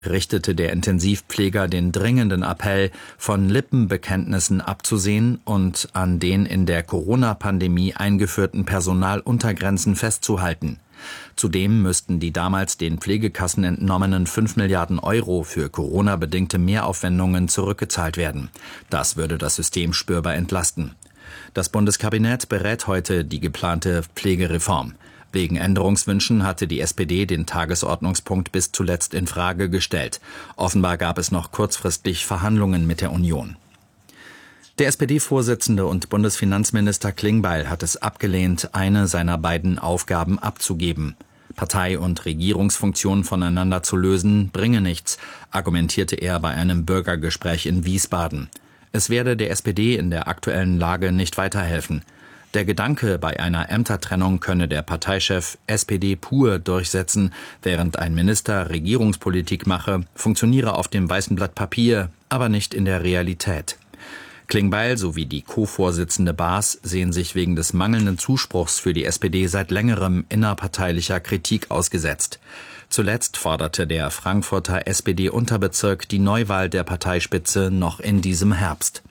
richtete der Intensivpfleger den dringenden Appell, von Lippenbekenntnissen abzusehen und an den in der Corona-Pandemie eingeführten Personaluntergrenzen festzuhalten. Zudem müssten die damals den Pflegekassen entnommenen 5 Milliarden Euro für Corona-bedingte Mehraufwendungen zurückgezahlt werden. Das würde das System spürbar entlasten. Das Bundeskabinett berät heute die geplante Pflegereform. Wegen Änderungswünschen hatte die SPD den Tagesordnungspunkt bis zuletzt in Frage gestellt. Offenbar gab es noch kurzfristig Verhandlungen mit der Union. Der SPD-Vorsitzende und Bundesfinanzminister Klingbeil hat es abgelehnt, eine seiner beiden Aufgaben abzugeben. Partei- und Regierungsfunktion voneinander zu lösen, bringe nichts, argumentierte er bei einem Bürgergespräch in Wiesbaden. Es werde der SPD in der aktuellen Lage nicht weiterhelfen. Der Gedanke, bei einer Ämtertrennung könne der Parteichef SPD pur durchsetzen, während ein Minister Regierungspolitik mache, funktioniere auf dem weißen Blatt Papier, aber nicht in der Realität. Klingbeil sowie die Co-Vorsitzende Baas sehen sich wegen des mangelnden Zuspruchs für die SPD seit längerem innerparteilicher Kritik ausgesetzt. Zuletzt forderte der Frankfurter SPD-Unterbezirk die Neuwahl der Parteispitze noch in diesem Herbst.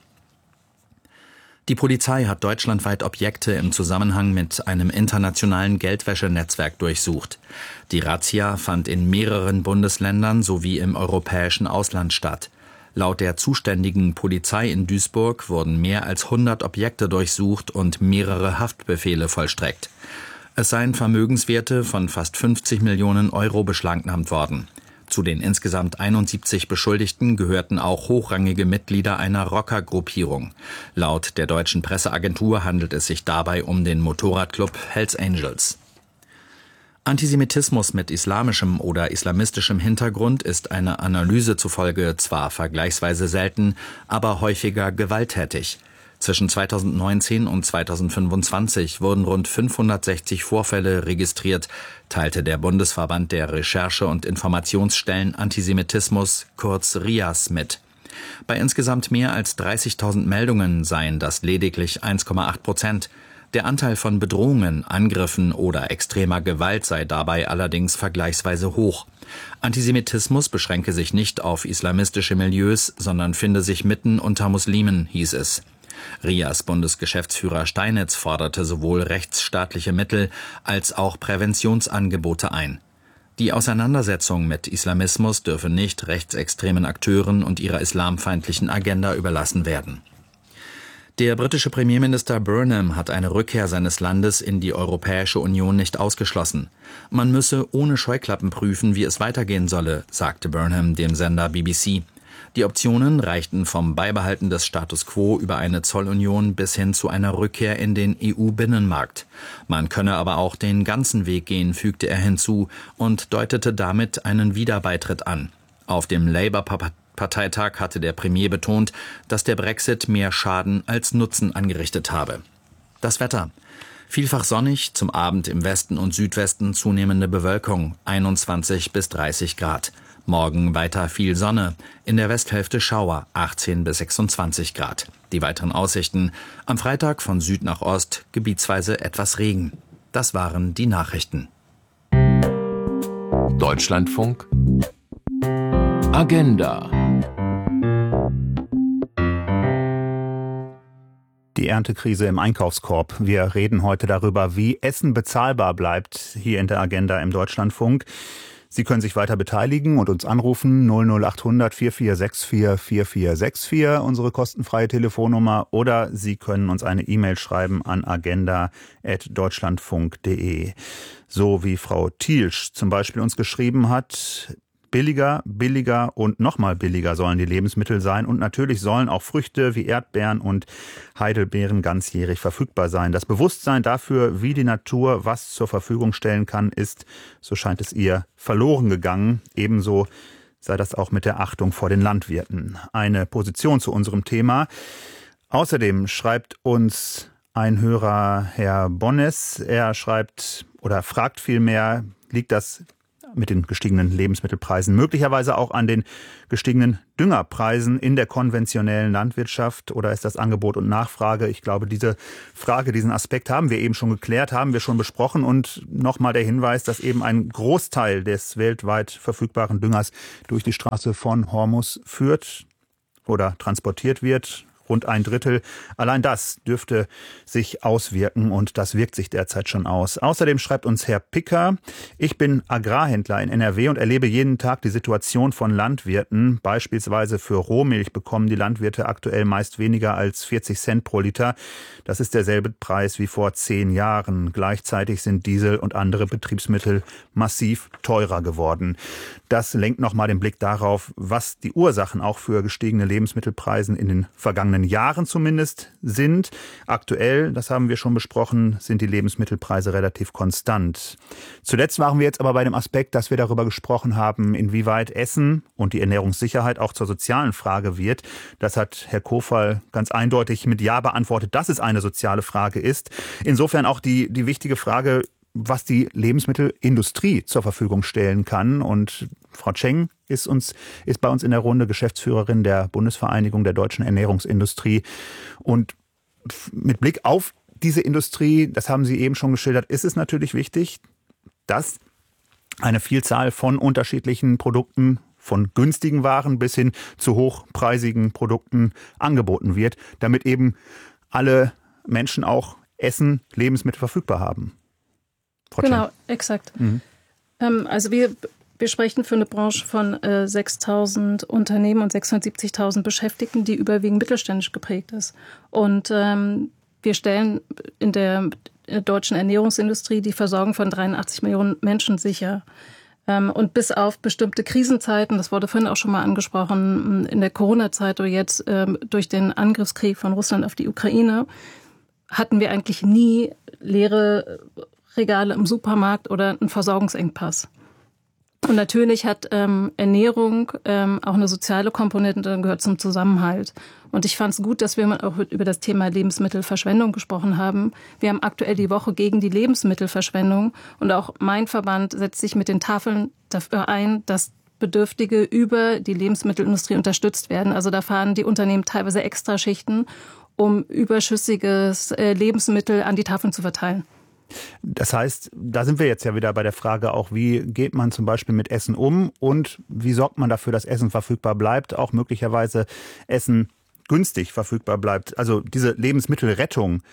Die Polizei hat deutschlandweit Objekte im Zusammenhang mit einem internationalen Geldwäschenetzwerk durchsucht. Die Razzia fand in mehreren Bundesländern sowie im europäischen Ausland statt. Laut der zuständigen Polizei in Duisburg wurden mehr als 100 Objekte durchsucht und mehrere Haftbefehle vollstreckt. Es seien Vermögenswerte von fast 50 Millionen Euro beschlagnahmt worden. Zu den insgesamt 71 Beschuldigten gehörten auch hochrangige Mitglieder einer Rockergruppierung. Laut der deutschen Presseagentur handelt es sich dabei um den Motorradclub Hells Angels. Antisemitismus mit islamischem oder islamistischem Hintergrund ist einer Analyse zufolge zwar vergleichsweise selten, aber häufiger gewalttätig. Zwischen 2019 und 2025 wurden rund 560 Vorfälle registriert, teilte der Bundesverband der Recherche- und Informationsstellen Antisemitismus, kurz RIAS, mit. Bei insgesamt mehr als 30.000 Meldungen seien das lediglich 1,8%. Der Anteil von Bedrohungen, Angriffen oder extremer Gewalt sei dabei allerdings vergleichsweise hoch. Antisemitismus beschränke sich nicht auf islamistische Milieus, sondern finde sich mitten unter Muslimen, hieß es. RIAS Bundesgeschäftsführer Steinitz forderte sowohl rechtsstaatliche Mittel als auch Präventionsangebote ein. Die Auseinandersetzung mit Islamismus dürfe nicht rechtsextremen Akteuren und ihrer islamfeindlichen Agenda überlassen werden. Der britische Premierminister Burnham hat eine Rückkehr seines Landes in die Europäische Union nicht ausgeschlossen. Man müsse ohne Scheuklappen prüfen, wie es weitergehen solle, sagte Burnham dem Sender BBC. Die Optionen reichten vom Beibehalten des Status quo über eine Zollunion bis hin zu einer Rückkehr in den EU-Binnenmarkt. Man könne aber auch den ganzen Weg gehen, fügte er hinzu und deutete damit einen Wiederbeitritt an. Auf dem Labour-Parteitag hatte der Premier betont, dass der Brexit mehr Schaden als Nutzen angerichtet habe. Das Wetter. Vielfach sonnig, zum Abend im Westen und Südwesten zunehmende Bewölkung, 21 bis 30 Grad. Morgen weiter viel Sonne, in der Westhälfte Schauer, 18 bis 26 Grad. Die weiteren Aussichten: am Freitag von Süd nach Ost, gebietsweise etwas Regen. Das waren die Nachrichten. Deutschlandfunk Agenda. Die Erntekrise im Einkaufskorb. Wir reden heute darüber, wie Essen bezahlbar bleibt, hier in der Agenda im Deutschlandfunk. Sie können sich weiter beteiligen und uns anrufen 00800 4464 4464, unsere kostenfreie Telefonnummer, oder Sie können uns eine E-Mail schreiben an agenda@deutschlandfunk.de. So wie Frau Thielsch zum Beispiel uns geschrieben hat: Billiger, billiger und nochmal billiger sollen die Lebensmittel sein, und natürlich sollen auch Früchte wie Erdbeeren und Heidelbeeren ganzjährig verfügbar sein. Das Bewusstsein dafür, wie die Natur was zur Verfügung stellen kann, ist, so scheint es ihr, verloren gegangen. Ebenso sei das auch mit der Achtung vor den Landwirten. Eine Position zu unserem Thema. Außerdem schreibt uns ein Hörer, Herr Bonnes, er schreibt oder fragt vielmehr, liegt das mit den gestiegenen Lebensmittelpreisen, möglicherweise auch an den gestiegenen Düngerpreisen in der konventionellen Landwirtschaft, oder ist das Angebot und Nachfrage? Ich glaube, diese Frage, diesen Aspekt haben wir eben schon geklärt, haben wir schon besprochen, und nochmal der Hinweis, dass eben ein Großteil des weltweit verfügbaren Düngers durch die Straße von Hormuz führt oder transportiert wird. Rund 1/3. Allein das dürfte sich auswirken, und das wirkt sich derzeit schon aus. Außerdem schreibt uns Herr Picker: Ich bin Agrarhändler in NRW und erlebe jeden Tag die Situation von Landwirten. Beispielsweise für Rohmilch bekommen die Landwirte aktuell meist weniger als 40 Cent pro Liter. Das ist derselbe Preis wie vor 10 Jahren. Gleichzeitig sind Diesel und andere Betriebsmittel massiv teurer geworden. Das lenkt nochmal den Blick darauf, was die Ursachen auch für gestiegene Lebensmittelpreise in den vergangenen Jahren zumindest sind. Aktuell, das haben wir schon besprochen, sind die Lebensmittelpreise relativ konstant. Zuletzt waren wir jetzt aber bei dem Aspekt, dass wir darüber gesprochen haben, inwieweit Essen und die Ernährungssicherheit auch zur sozialen Frage wird. Das hat Herr Kofal ganz eindeutig mit Ja beantwortet, dass es eine soziale Frage ist. Insofern auch die wichtige Frage, was die Lebensmittelindustrie zur Verfügung stellen kann. Und Frau Tscheng ist bei uns in der Runde, Geschäftsführerin der Bundesvereinigung der deutschen Ernährungsindustrie. Und mit Blick auf diese Industrie, das haben Sie eben schon geschildert, ist es natürlich wichtig, dass eine Vielzahl von unterschiedlichen Produkten, von günstigen Waren bis hin zu hochpreisigen Produkten angeboten wird, damit eben alle Menschen auch Essen, Lebensmittel verfügbar haben. Genau, exakt. Also wir sprechen für eine Branche von 6.000 Unternehmen und 670.000 Beschäftigten, die überwiegend mittelständisch geprägt ist. Und wir stellen in der deutschen Ernährungsindustrie die Versorgung von 83 Millionen Menschen sicher. Und bis auf bestimmte Krisenzeiten, das wurde vorhin auch schon mal angesprochen, in der Corona-Zeit oder jetzt durch den Angriffskrieg von Russland auf die Ukraine, hatten wir eigentlich nie leere Regale im Supermarkt oder einen Versorgungsengpass. Und natürlich hat Ernährung auch eine soziale Komponente, gehört zum Zusammenhalt. Und ich fand es gut, dass wir auch über das Thema Lebensmittelverschwendung gesprochen haben. Wir haben aktuell die Woche gegen die Lebensmittelverschwendung, und auch mein Verband setzt sich mit den Tafeln dafür ein, dass Bedürftige über die Lebensmittelindustrie unterstützt werden. Also da fahren die Unternehmen teilweise Extraschichten, um überschüssiges Lebensmittel an die Tafeln zu verteilen. Das heißt, da sind wir jetzt ja wieder bei der Frage auch, wie geht man zum Beispiel mit Essen um und wie sorgt man dafür, dass Essen verfügbar bleibt, auch möglicherweise Essen günstig verfügbar bleibt. Also diese Lebensmittelrettung,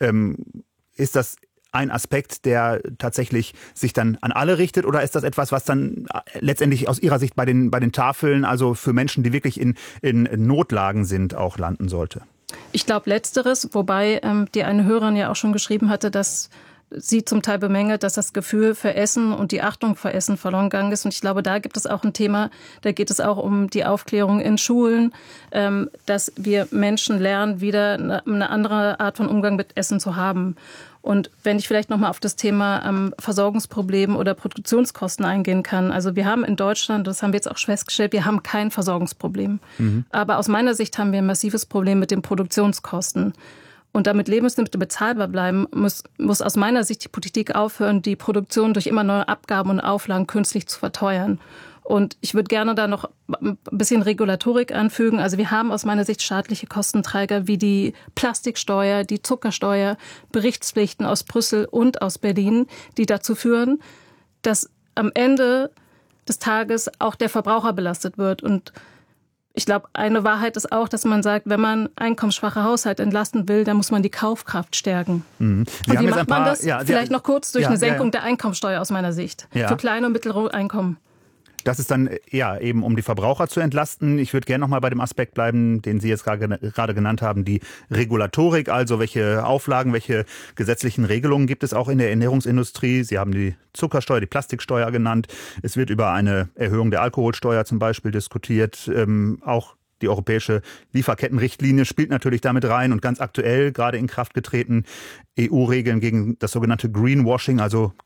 ist das ein Aspekt, der tatsächlich sich dann an alle richtet, oder ist das etwas, was dann letztendlich aus Ihrer Sicht bei den Tafeln, also für Menschen, die wirklich in Notlagen sind, auch landen sollte? Ich glaube Letzteres, wobei die eine Hörerin ja auch schon geschrieben hatte, dass sie zum Teil bemängelt, dass das Gefühl für Essen und die Achtung vor Essen verloren gegangen ist. Und ich glaube, da gibt es auch ein Thema, da geht es auch um die Aufklärung in Schulen, dass wir Menschen lernen, wieder eine andere Art von Umgang mit Essen zu haben. Und wenn ich vielleicht nochmal auf das Thema Versorgungsproblem oder Produktionskosten eingehen kann. Also wir haben in Deutschland, das haben wir jetzt auch festgestellt, wir haben kein Versorgungsproblem. Aber aus meiner Sicht haben wir ein massives Problem mit den Produktionskosten. Und damit Lebensmittel bezahlbar bleiben, muss aus meiner Sicht die Politik aufhören, die Produktion durch immer neue Abgaben und Auflagen künstlich zu verteuern. Und ich würde gerne da noch ein bisschen Regulatorik anfügen. Also wir haben aus meiner Sicht staatliche Kostenträger wie die Plastiksteuer, die Zuckersteuer, Berichtspflichten aus Brüssel und aus Berlin, die dazu führen, dass am Ende des Tages auch der Verbraucher belastet wird. Und ich glaube, eine Wahrheit ist auch, dass man sagt, wenn man einkommensschwache Haushalte entlasten will, dann muss man die Kaufkraft stärken. Und wie macht man das? Vielleicht noch kurz durch eine Senkung der Einkommensteuer aus meiner Sicht. Für kleine und mittlere Einkommen. Das ist dann eben, um die Verbraucher zu entlasten. Ich würde gerne noch mal bei dem Aspekt bleiben, den Sie jetzt gerade genannt haben, die Regulatorik, also welche Auflagen, welche gesetzlichen Regelungen gibt es auch in der Ernährungsindustrie. Sie haben die Zuckersteuer, die Plastiksteuer genannt. Es wird über eine Erhöhung der Alkoholsteuer zum Beispiel diskutiert. Auch die europäische Lieferkettenrichtlinie spielt natürlich damit rein, und ganz aktuell gerade in Kraft getreten EU-Regeln gegen das sogenannte Greenwashing, also gegen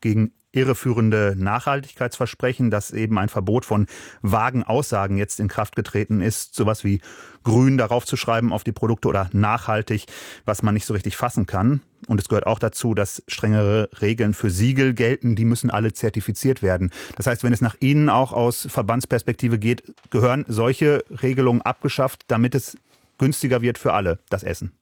irreführende Nachhaltigkeitsversprechen, dass eben ein Verbot von vagen Aussagen jetzt in Kraft getreten ist, sowas wie grün darauf zu schreiben auf die Produkte oder nachhaltig, was man nicht so richtig fassen kann. Und es gehört auch dazu, dass strengere Regeln für Siegel gelten, die müssen alle zertifiziert werden. Das heißt, wenn es nach Ihnen auch aus Verbandsperspektive geht, gehören solche Regelungen abgeschafft, damit es günstiger wird für alle, das Essen.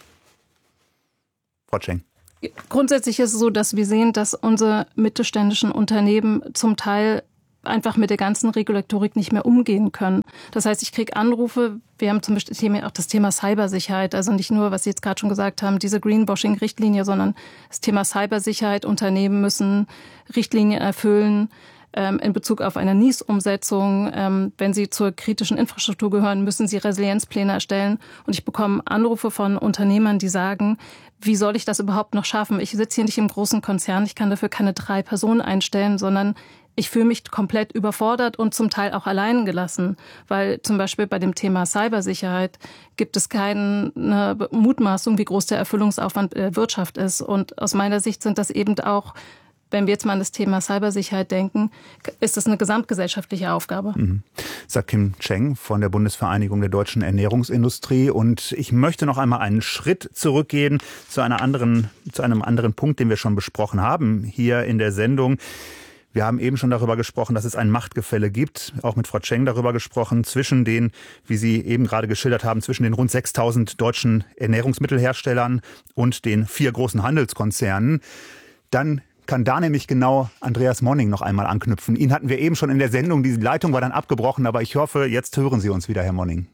Frau Tscheng. Grundsätzlich ist es so, dass wir sehen, dass unsere mittelständischen Unternehmen zum Teil einfach mit der ganzen Regulatorik nicht mehr umgehen können. Das heißt, ich kriege Anrufe, wir haben zum Beispiel auch das Thema Cybersicherheit, also nicht nur, was Sie jetzt gerade schon gesagt haben, diese Greenwashing-Richtlinie, sondern das Thema Cybersicherheit. Unternehmen müssen Richtlinien erfüllen in Bezug auf eine NIS-Umsetzung. Wenn sie zur kritischen Infrastruktur gehören, müssen sie Resilienzpläne erstellen. Und ich bekomme Anrufe von Unternehmern, die sagen, wie soll ich das überhaupt noch schaffen? Ich sitze hier nicht im großen Konzern, ich kann dafür keine 3 Personen einstellen, sondern ich fühle mich komplett überfordert und zum Teil auch allein gelassen, weil zum Beispiel bei dem Thema Cybersicherheit gibt es keine Mutmaßung, wie groß der Erfüllungsaufwand der Wirtschaft ist. Und aus meiner Sicht sind das eben auch, wenn wir jetzt mal an das Thema Cybersicherheit denken, ist das eine gesamtgesellschaftliche Aufgabe. Sagt Kim Cheng von der Bundesvereinigung der deutschen Ernährungsindustrie. Und ich möchte noch einmal einen Schritt zurückgehen zu einem anderen Punkt, den wir schon besprochen haben hier in der Sendung. Wir haben eben schon darüber gesprochen, dass es ein Machtgefälle gibt, auch mit Frau Tscheng darüber gesprochen, zwischen den, wie Sie eben gerade geschildert haben, zwischen den rund 6.000 deutschen Ernährungsmittelherstellern und den 4 großen Handelskonzernen. Dann kann da nämlich genau Andreas Monning noch einmal anknüpfen. Ihn hatten wir eben schon in der Sendung, die Leitung war dann abgebrochen, aber ich hoffe, jetzt hören Sie uns wieder, Herr Monning.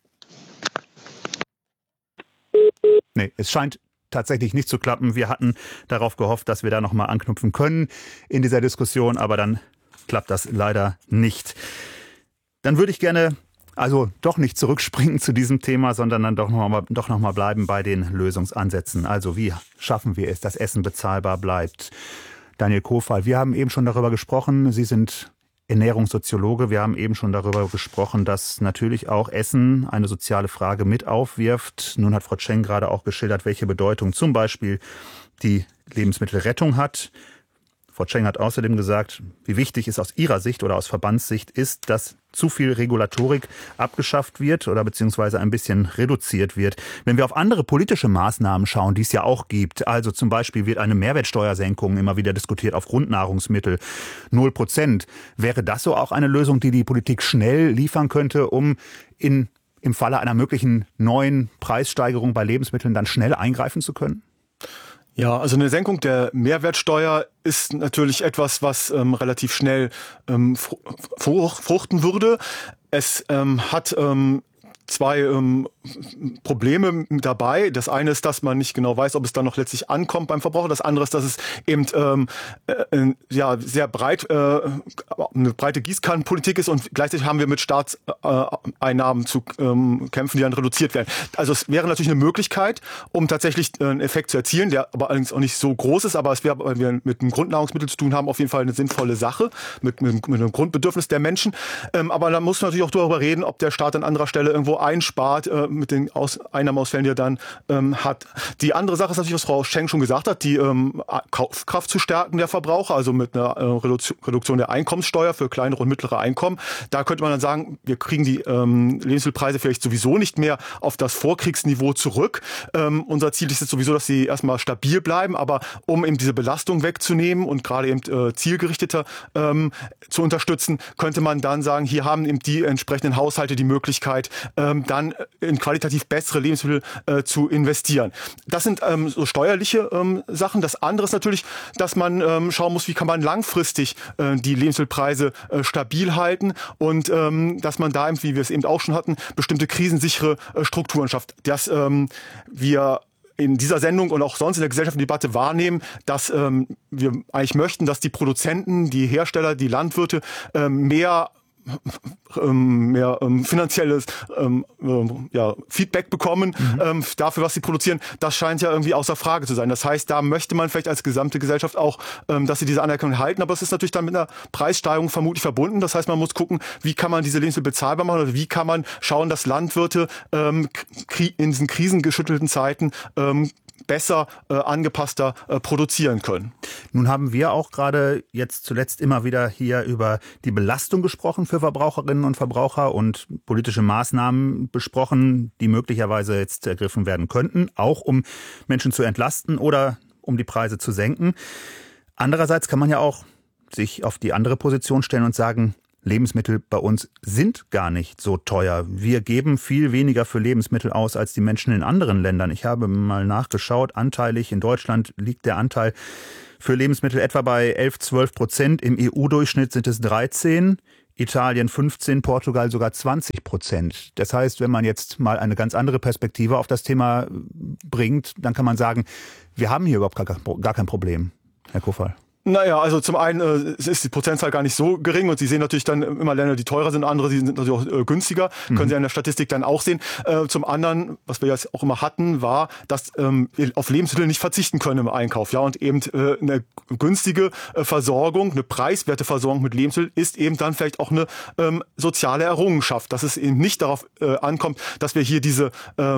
Nee, es scheint tatsächlich nicht zu klappen. Wir hatten darauf gehofft, dass wir da noch mal anknüpfen können in dieser Diskussion, aber dann klappt das leider nicht. Dann würde ich gerne doch nicht zurückspringen zu diesem Thema, sondern dann doch noch mal bleiben bei den Lösungsansätzen. Also wie schaffen wir es, dass Essen bezahlbar bleibt? Daniel Kofal, wir haben eben schon darüber gesprochen, Sie sind Ernährungssoziologe. Wir haben eben schon darüber gesprochen, dass natürlich auch Essen eine soziale Frage mit aufwirft. Nun hat Frau Tscheng gerade auch geschildert, welche Bedeutung zum Beispiel die Lebensmittelrettung hat. Frau Tscheng hat außerdem gesagt, wie wichtig es aus ihrer Sicht oder aus Verbandssicht ist, dass zu viel Regulatorik abgeschafft wird oder beziehungsweise ein bisschen reduziert wird. Wenn wir auf andere politische Maßnahmen schauen, die es ja auch gibt, also zum Beispiel wird eine Mehrwertsteuersenkung immer wieder diskutiert auf Grundnahrungsmittel, 0%. Wäre das so auch eine Lösung, die die Politik schnell liefern könnte, um im Falle einer möglichen neuen Preissteigerung bei Lebensmitteln dann schnell eingreifen zu können? Ja, also eine Senkung der Mehrwertsteuer ist natürlich etwas, was relativ schnell fruchten würde. Es hat 2 Probleme dabei. Das eine ist, dass man nicht genau weiß, ob es dann noch letztlich ankommt beim Verbraucher. Das andere ist, dass es eben sehr breit eine breite Gießkannenpolitik ist und gleichzeitig haben wir mit Staatseinnahmen zu kämpfen, die dann reduziert werden. Also es wäre natürlich eine Möglichkeit, um tatsächlich einen Effekt zu erzielen, der aber allerdings auch nicht so groß ist, aber es wäre, weil wir mit einem Grundnahrungsmittel zu tun haben, auf jeden Fall eine sinnvolle Sache mit einem Grundbedürfnis der Menschen. Aber da muss man natürlich auch darüber reden, ob der Staat an anderer Stelle irgendwo einspart mit den Einnahmeausfällen, die er dann hat. Die andere Sache ist natürlich, was Frau Tscheng schon gesagt hat, die Kaufkraft zu stärken der Verbraucher, also mit einer Reduktion der Einkommenssteuer für kleinere und mittlere Einkommen. Da könnte man dann sagen, wir kriegen die Lebensmittelpreise vielleicht sowieso nicht mehr auf das Vorkriegsniveau zurück. Unser Ziel ist jetzt sowieso, dass sie erstmal stabil bleiben, aber um eben diese Belastung wegzunehmen und gerade eben zielgerichteter zu unterstützen, könnte man dann sagen, hier haben eben die entsprechenden Haushalte die Möglichkeit, dann in qualitativ bessere Lebensmittel zu investieren. Das sind so steuerliche Sachen. Das andere ist natürlich, dass man schauen muss, wie kann man langfristig die Lebensmittelpreise stabil halten und dass man da, wie wir es eben auch schon hatten, bestimmte krisensichere Strukturen schafft. Dass wir in dieser Sendung und auch sonst in der gesellschaftlichen Debatte wahrnehmen, dass wir eigentlich möchten, dass die Produzenten, die Hersteller, die Landwirte mehr finanzielles Feedback bekommen dafür, was sie produzieren, das scheint ja irgendwie außer Frage zu sein. Das heißt, da möchte man vielleicht als gesamte Gesellschaft auch, dass sie diese Anerkennung halten, aber es ist natürlich dann mit einer Preissteigerung vermutlich verbunden. Das heißt, man muss gucken, wie kann man diese Lebensmittel bezahlbar machen oder wie kann man schauen, dass Landwirte in diesen krisengeschüttelten Zeiten besser, angepasster produzieren können. Nun haben wir auch gerade jetzt zuletzt immer wieder hier über die Belastung gesprochen für Verbraucherinnen und Verbraucher und politische Maßnahmen besprochen, die möglicherweise jetzt ergriffen werden könnten, auch um Menschen zu entlasten oder um die Preise zu senken. Andererseits kann man ja auch sich auf die andere Position stellen und sagen, Lebensmittel bei uns sind gar nicht so teuer. Wir geben viel weniger für Lebensmittel aus als die Menschen in anderen Ländern. Ich habe mal nachgeschaut, anteilig in Deutschland liegt der Anteil für Lebensmittel etwa bei 11-12%. Im EU-Durchschnitt sind es 13%, Italien 15%, Portugal sogar 20%. Das heißt, wenn man jetzt mal eine ganz andere Perspektive auf das Thema bringt, dann kann man sagen, wir haben hier überhaupt gar kein Problem, Herr Kofal. Naja, also zum einen ist die Prozentzahl gar nicht so gering und Sie sehen natürlich dann immer Länder, die teurer sind, andere, die sind natürlich auch günstiger, können Sie in der Statistik dann auch sehen. Zum anderen, was wir jetzt auch immer hatten, war, dass wir auf Lebensmittel nicht verzichten können im Einkauf. Ja, und eben eine günstige Versorgung, eine preiswerte Versorgung mit Lebensmitteln ist eben dann vielleicht auch eine soziale Errungenschaft, dass es eben nicht darauf ankommt, dass wir hier diese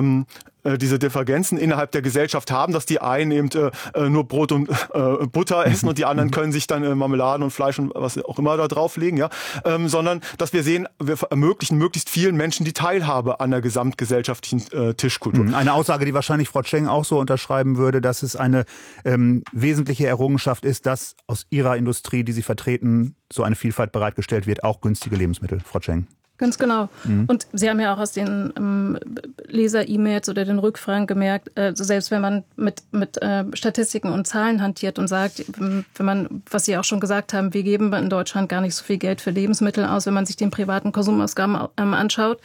Differenzen innerhalb der Gesellschaft haben, dass die einen eben nur Brot und Butter essen und die anderen können sich dann Marmeladen und Fleisch und was auch immer da drauflegen, ja, sondern dass wir sehen, wir ermöglichen möglichst vielen Menschen die Teilhabe an der gesamtgesellschaftlichen Tischkultur. Eine Aussage, die wahrscheinlich Frau Tscheng auch so unterschreiben würde, dass es eine wesentliche Errungenschaft ist, dass aus Ihrer Industrie, die Sie vertreten, so eine Vielfalt bereitgestellt wird, auch günstige Lebensmittel, Frau Tscheng. Ganz genau. Und Sie haben ja auch aus den Leser-E-Mails oder den Rückfragen gemerkt, selbst wenn man mit Statistiken und Zahlen hantiert und sagt, wenn man, was Sie auch schon gesagt haben, wir geben in Deutschland gar nicht so viel Geld für Lebensmittel aus, wenn man sich den privaten Konsumausgaben anschaut,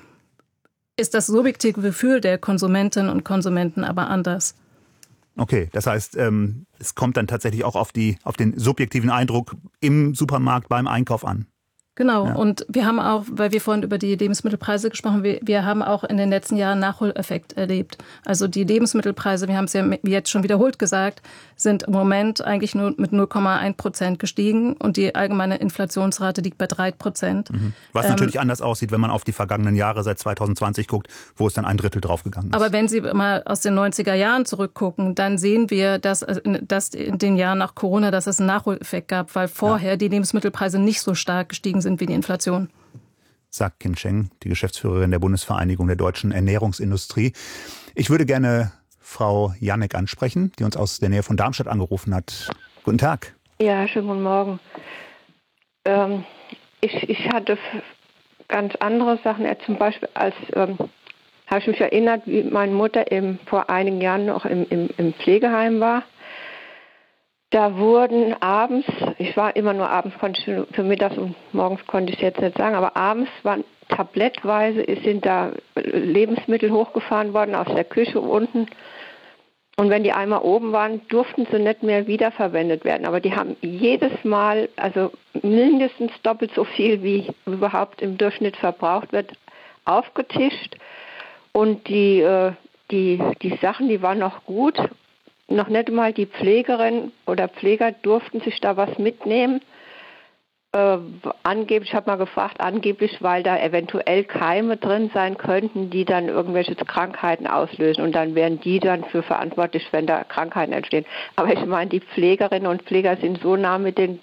ist das subjektive Gefühl der Konsumentinnen und Konsumenten aber anders. Okay, das heißt, es kommt dann tatsächlich auch auf den subjektiven Eindruck im Supermarkt beim Einkauf an. Genau. Ja. Und wir haben auch, weil wir vorhin über die Lebensmittelpreise gesprochen haben, wir haben auch in den letzten Jahren Nachholeffekt erlebt. Also die Lebensmittelpreise, wir haben es ja jetzt schon wiederholt gesagt, sind im Moment eigentlich nur mit 0,1% gestiegen und die allgemeine Inflationsrate liegt bei 3%. Was natürlich anders aussieht, wenn man auf die vergangenen Jahre seit 2020 guckt, wo es dann 1/3 draufgegangen ist. Aber wenn Sie mal aus den 90er Jahren zurückgucken, dann sehen wir, dass in den Jahren nach Corona, dass es einen Nachholeffekt gab, weil vorher die Lebensmittelpreise nicht so stark gestiegen sind wie die Inflation. Sagt Kim Tscheng, die Geschäftsführerin der Bundesvereinigung der deutschen Ernährungsindustrie. Ich würde gerne Frau Janek ansprechen, die uns aus der Nähe von Darmstadt angerufen hat. Guten Tag. Ja, schönen guten Morgen. Ich hatte ganz andere Sachen. Zum Beispiel habe ich mich erinnert, wie meine Mutter vor einigen Jahren noch im Pflegeheim war. Da wurden abends, ich war immer nur abends, für mittags und morgens konnte ich es jetzt nicht sagen, aber abends waren tablettweise, sind da Lebensmittel hochgefahren worden aus der Küche unten. Und wenn die einmal oben waren, durften sie nicht mehr wiederverwendet werden. Aber die haben jedes Mal, also mindestens doppelt so viel, wie überhaupt im Durchschnitt verbraucht wird, aufgetischt. Und die Sachen, die waren noch gut. Noch nicht mal die Pflegerin oder Pfleger durften sich da was mitnehmen. Angeblich, ich habe mal gefragt, angeblich, weil da eventuell Keime drin sein könnten, die dann irgendwelche Krankheiten auslösen. Und dann wären die dann für verantwortlich, wenn da Krankheiten entstehen. Aber ich meine, die Pflegerinnen und Pfleger sind so nah mit den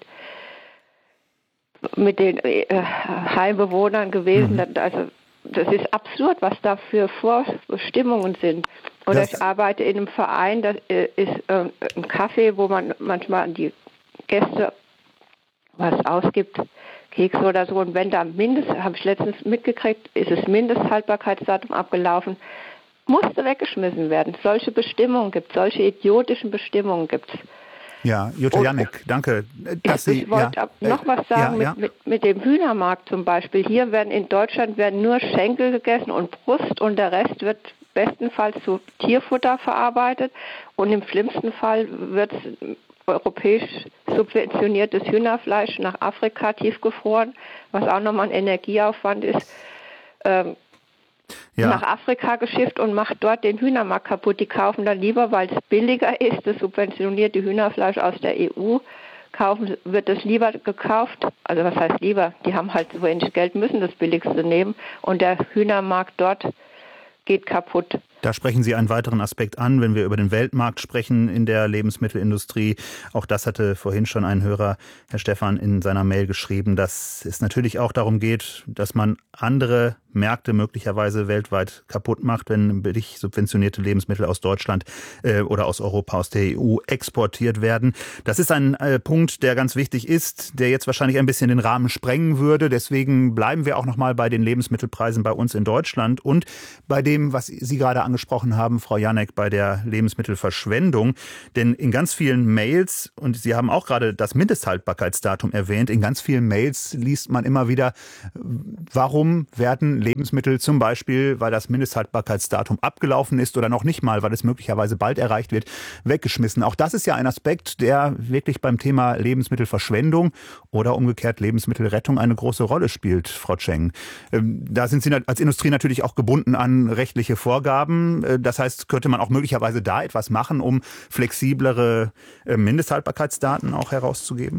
Heimbewohnern gewesen. Also das ist absurd, was da für Vorstimmungen sind. Oder ich arbeite in einem Verein, das ist ein Café, wo man manchmal an die Gäste was ausgibt, Kekse oder so. Und wenn da habe ich letztens mitgekriegt, ist das Mindesthaltbarkeitsdatum abgelaufen, musste weggeschmissen werden. Solche Bestimmungen gibt es, solche idiotischen Bestimmungen gibt es. Ja, Jutta Janek, danke. Ich wollte noch was sagen mit dem Hühnermarkt zum Beispiel. Hier in Deutschland werden nur Schenkel gegessen und Brust und der Rest wird bestenfalls zu Tierfutter verarbeitet und im schlimmsten Fall wird europäisch subventioniertes Hühnerfleisch nach Afrika tiefgefroren, was auch nochmal ein Energieaufwand ist, nach Afrika geschifft und macht dort den Hühnermarkt kaputt. Die kaufen dann lieber, weil es billiger ist, das subventionierte Hühnerfleisch aus der EU, wird es lieber gekauft. Also was heißt lieber? Die haben halt so wenig Geld, müssen das Billigste nehmen und der Hühnermarkt dort geht kaputt. Da sprechen Sie einen weiteren Aspekt an, wenn wir über den Weltmarkt sprechen in der Lebensmittelindustrie. Auch das hatte vorhin schon ein Hörer, Herr Stephan, in seiner Mail geschrieben, dass es natürlich auch darum geht, dass man andere Märkte möglicherweise weltweit kaputt macht, wenn billig subventionierte Lebensmittel aus Deutschland oder aus Europa, aus der EU exportiert werden. Das ist ein Punkt, der ganz wichtig ist, der jetzt wahrscheinlich ein bisschen den Rahmen sprengen würde. Deswegen bleiben wir auch noch mal bei den Lebensmittelpreisen bei uns in Deutschland und bei dem, was Sie gerade angesprochen haben, Frau Janek, bei der Lebensmittelverschwendung. Denn in ganz vielen Mails, und Sie haben auch gerade das Mindesthaltbarkeitsdatum erwähnt, in ganz vielen Mails liest man immer wieder, warum werden Lebensmittel zum Beispiel, weil das Mindesthaltbarkeitsdatum abgelaufen ist oder noch nicht mal, weil es möglicherweise bald erreicht wird, weggeschmissen. Auch das ist ja ein Aspekt, der wirklich beim Thema Lebensmittelverschwendung oder umgekehrt Lebensmittelrettung eine große Rolle spielt, Frau Tscheng. Da sind Sie als Industrie natürlich auch gebunden an rechtliche Vorgaben. Das heißt, könnte man auch möglicherweise da etwas machen, um flexiblere Mindesthaltbarkeitsdaten auch herauszugeben?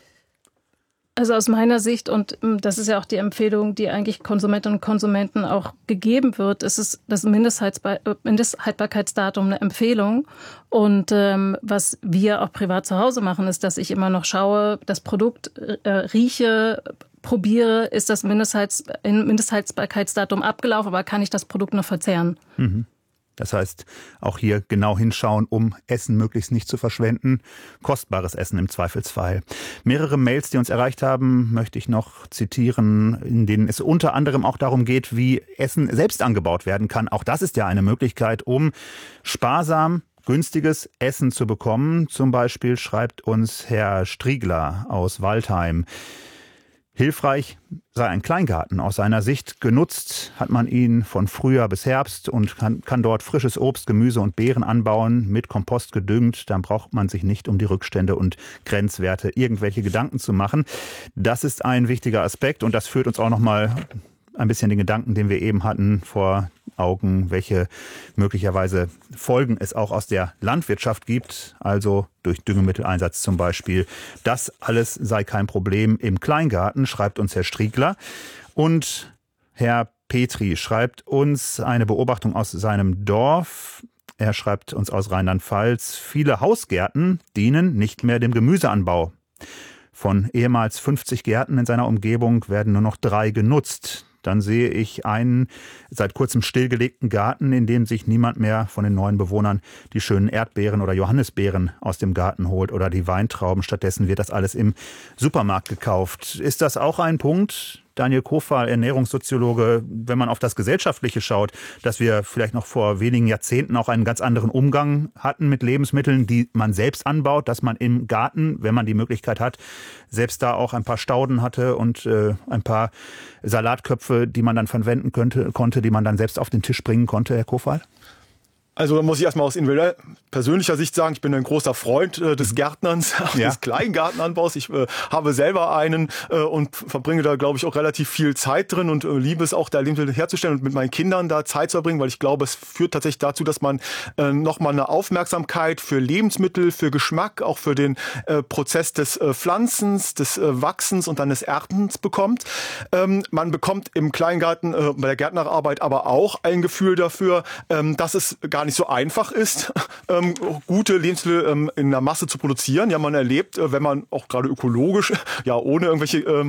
Also aus meiner Sicht, und das ist ja auch die Empfehlung, die eigentlich Konsumentinnen und Konsumenten auch gegeben wird, ist es das Mindesthaltbarkeitsdatum eine Empfehlung. Und was wir auch privat zu Hause machen, ist, dass ich immer noch schaue, das Produkt rieche, probiere, ist das Mindesthaltbarkeitsdatum abgelaufen, aber kann ich das Produkt noch verzehren? Mhm. Das heißt, auch hier genau hinschauen, um Essen möglichst nicht zu verschwenden. Kostbares Essen im Zweifelsfall. Mehrere Mails, die uns erreicht haben, möchte ich noch zitieren, in denen es unter anderem auch darum geht, wie Essen selbst angebaut werden kann. Auch das ist ja eine Möglichkeit, um sparsam günstiges Essen zu bekommen. Zum Beispiel schreibt uns Herr Striegler aus Waldheim: Hilfreich sei ein Kleingarten. Aus seiner Sicht genutzt hat man ihn von Frühjahr bis Herbst und kann dort frisches Obst, Gemüse und Beeren anbauen, mit Kompost gedüngt. Dann braucht man sich nicht um die Rückstände und Grenzwerte irgendwelche Gedanken zu machen. Das ist ein wichtiger Aspekt und das führt uns auch noch mal ein bisschen den Gedanken, den wir eben hatten, vor Augen, welche möglicherweise Folgen es auch aus der Landwirtschaft gibt, also durch Düngemitteleinsatz zum Beispiel. Das alles sei kein Problem im Kleingarten, schreibt uns Herr Striegler. Und Herr Petri schreibt uns eine Beobachtung aus seinem Dorf. Er schreibt uns aus Rheinland-Pfalz: Viele Hausgärten dienen nicht mehr dem Gemüseanbau. Von ehemals 50 Gärten in seiner Umgebung werden nur noch 3 genutzt. Dann sehe ich einen seit kurzem stillgelegten Garten, in dem sich niemand mehr von den neuen Bewohnern die schönen Erdbeeren oder Johannisbeeren aus dem Garten holt oder die Weintrauben. Stattdessen wird das alles im Supermarkt gekauft. Ist das auch ein Punkt, Daniel Kofal, Ernährungssoziologe, wenn man auf das Gesellschaftliche schaut, dass wir vielleicht noch vor wenigen Jahrzehnten auch einen ganz anderen Umgang hatten mit Lebensmitteln, die man selbst anbaut, dass man im Garten, wenn man die Möglichkeit hat, selbst da auch ein paar Stauden hatte und ein paar Salatköpfe, die man dann verwenden konnte, die man dann selbst auf den Tisch bringen konnte, Herr Kofal? Also da muss ich erstmal aus persönlicher Sicht sagen, ich bin ein großer Freund des Gärtnerns, des Kleingartenanbaus. Ich habe selber einen und verbringe da, glaube ich, auch relativ viel Zeit drin und liebe es auch, da Lebensmittel herzustellen und mit meinen Kindern da Zeit zu verbringen, weil ich glaube, es führt tatsächlich dazu, dass man nochmal eine Aufmerksamkeit für Lebensmittel, für Geschmack, auch für den Prozess des Pflanzens, des Wachsens und dann des Erntens bekommt. Man bekommt im Kleingarten bei der Gärtnerarbeit aber auch ein Gefühl dafür, dass es gar nicht so einfach ist, gute Lebensmittel in der Masse zu produzieren. Ja, man erlebt, wenn man auch gerade ökologisch, ja, ohne irgendwelche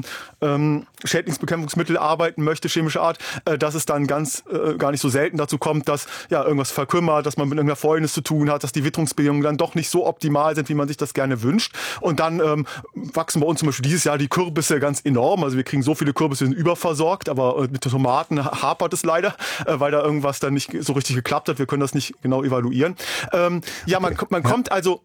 Schädlingsbekämpfungsmittel arbeiten möchte, chemischer Art, dass es dann gar nicht so selten dazu kommt, dass ja irgendwas verkümmert, dass man mit irgendeiner Fäulnis zu tun hat, dass die Witterungsbedingungen dann doch nicht so optimal sind, wie man sich das gerne wünscht. Und dann wachsen bei uns zum Beispiel dieses Jahr die Kürbisse ganz enorm. Also wir kriegen so viele Kürbisse, wir sind überversorgt, aber mit den Tomaten hapert es leider, weil da irgendwas dann nicht so richtig geklappt hat. Wir können das nicht genau evaluieren. Man kommt also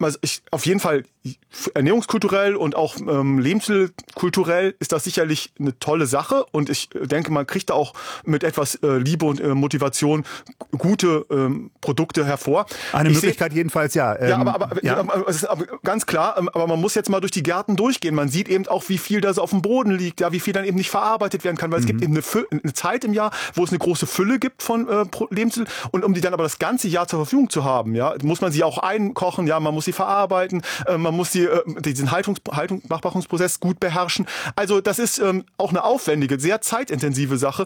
auf jeden Fall ernährungskulturell und auch lebensmittelkulturell ist das sicherlich eine tolle Sache und ich denke, man kriegt da auch mit etwas Liebe und Motivation gute Produkte hervor. Eine Möglichkeit jedenfalls, ja. Aber es ist ganz klar, aber man muss jetzt mal durch die Gärten durchgehen. Man sieht eben auch, wie viel da so auf dem Boden liegt, ja, wie viel dann eben nicht verarbeitet werden kann, weil es gibt eben eine Zeit im Jahr, wo es eine große Fülle gibt von Lebensmitteln und um die dann aber das ganze Jahr zur Verfügung zu haben, ja, muss man sie auch einkochen, ja, man man muss sie verarbeiten, man muss diesen Haltungsmachbarungsprozess gut beherrschen. Also das ist auch eine aufwendige, sehr zeitintensive Sache.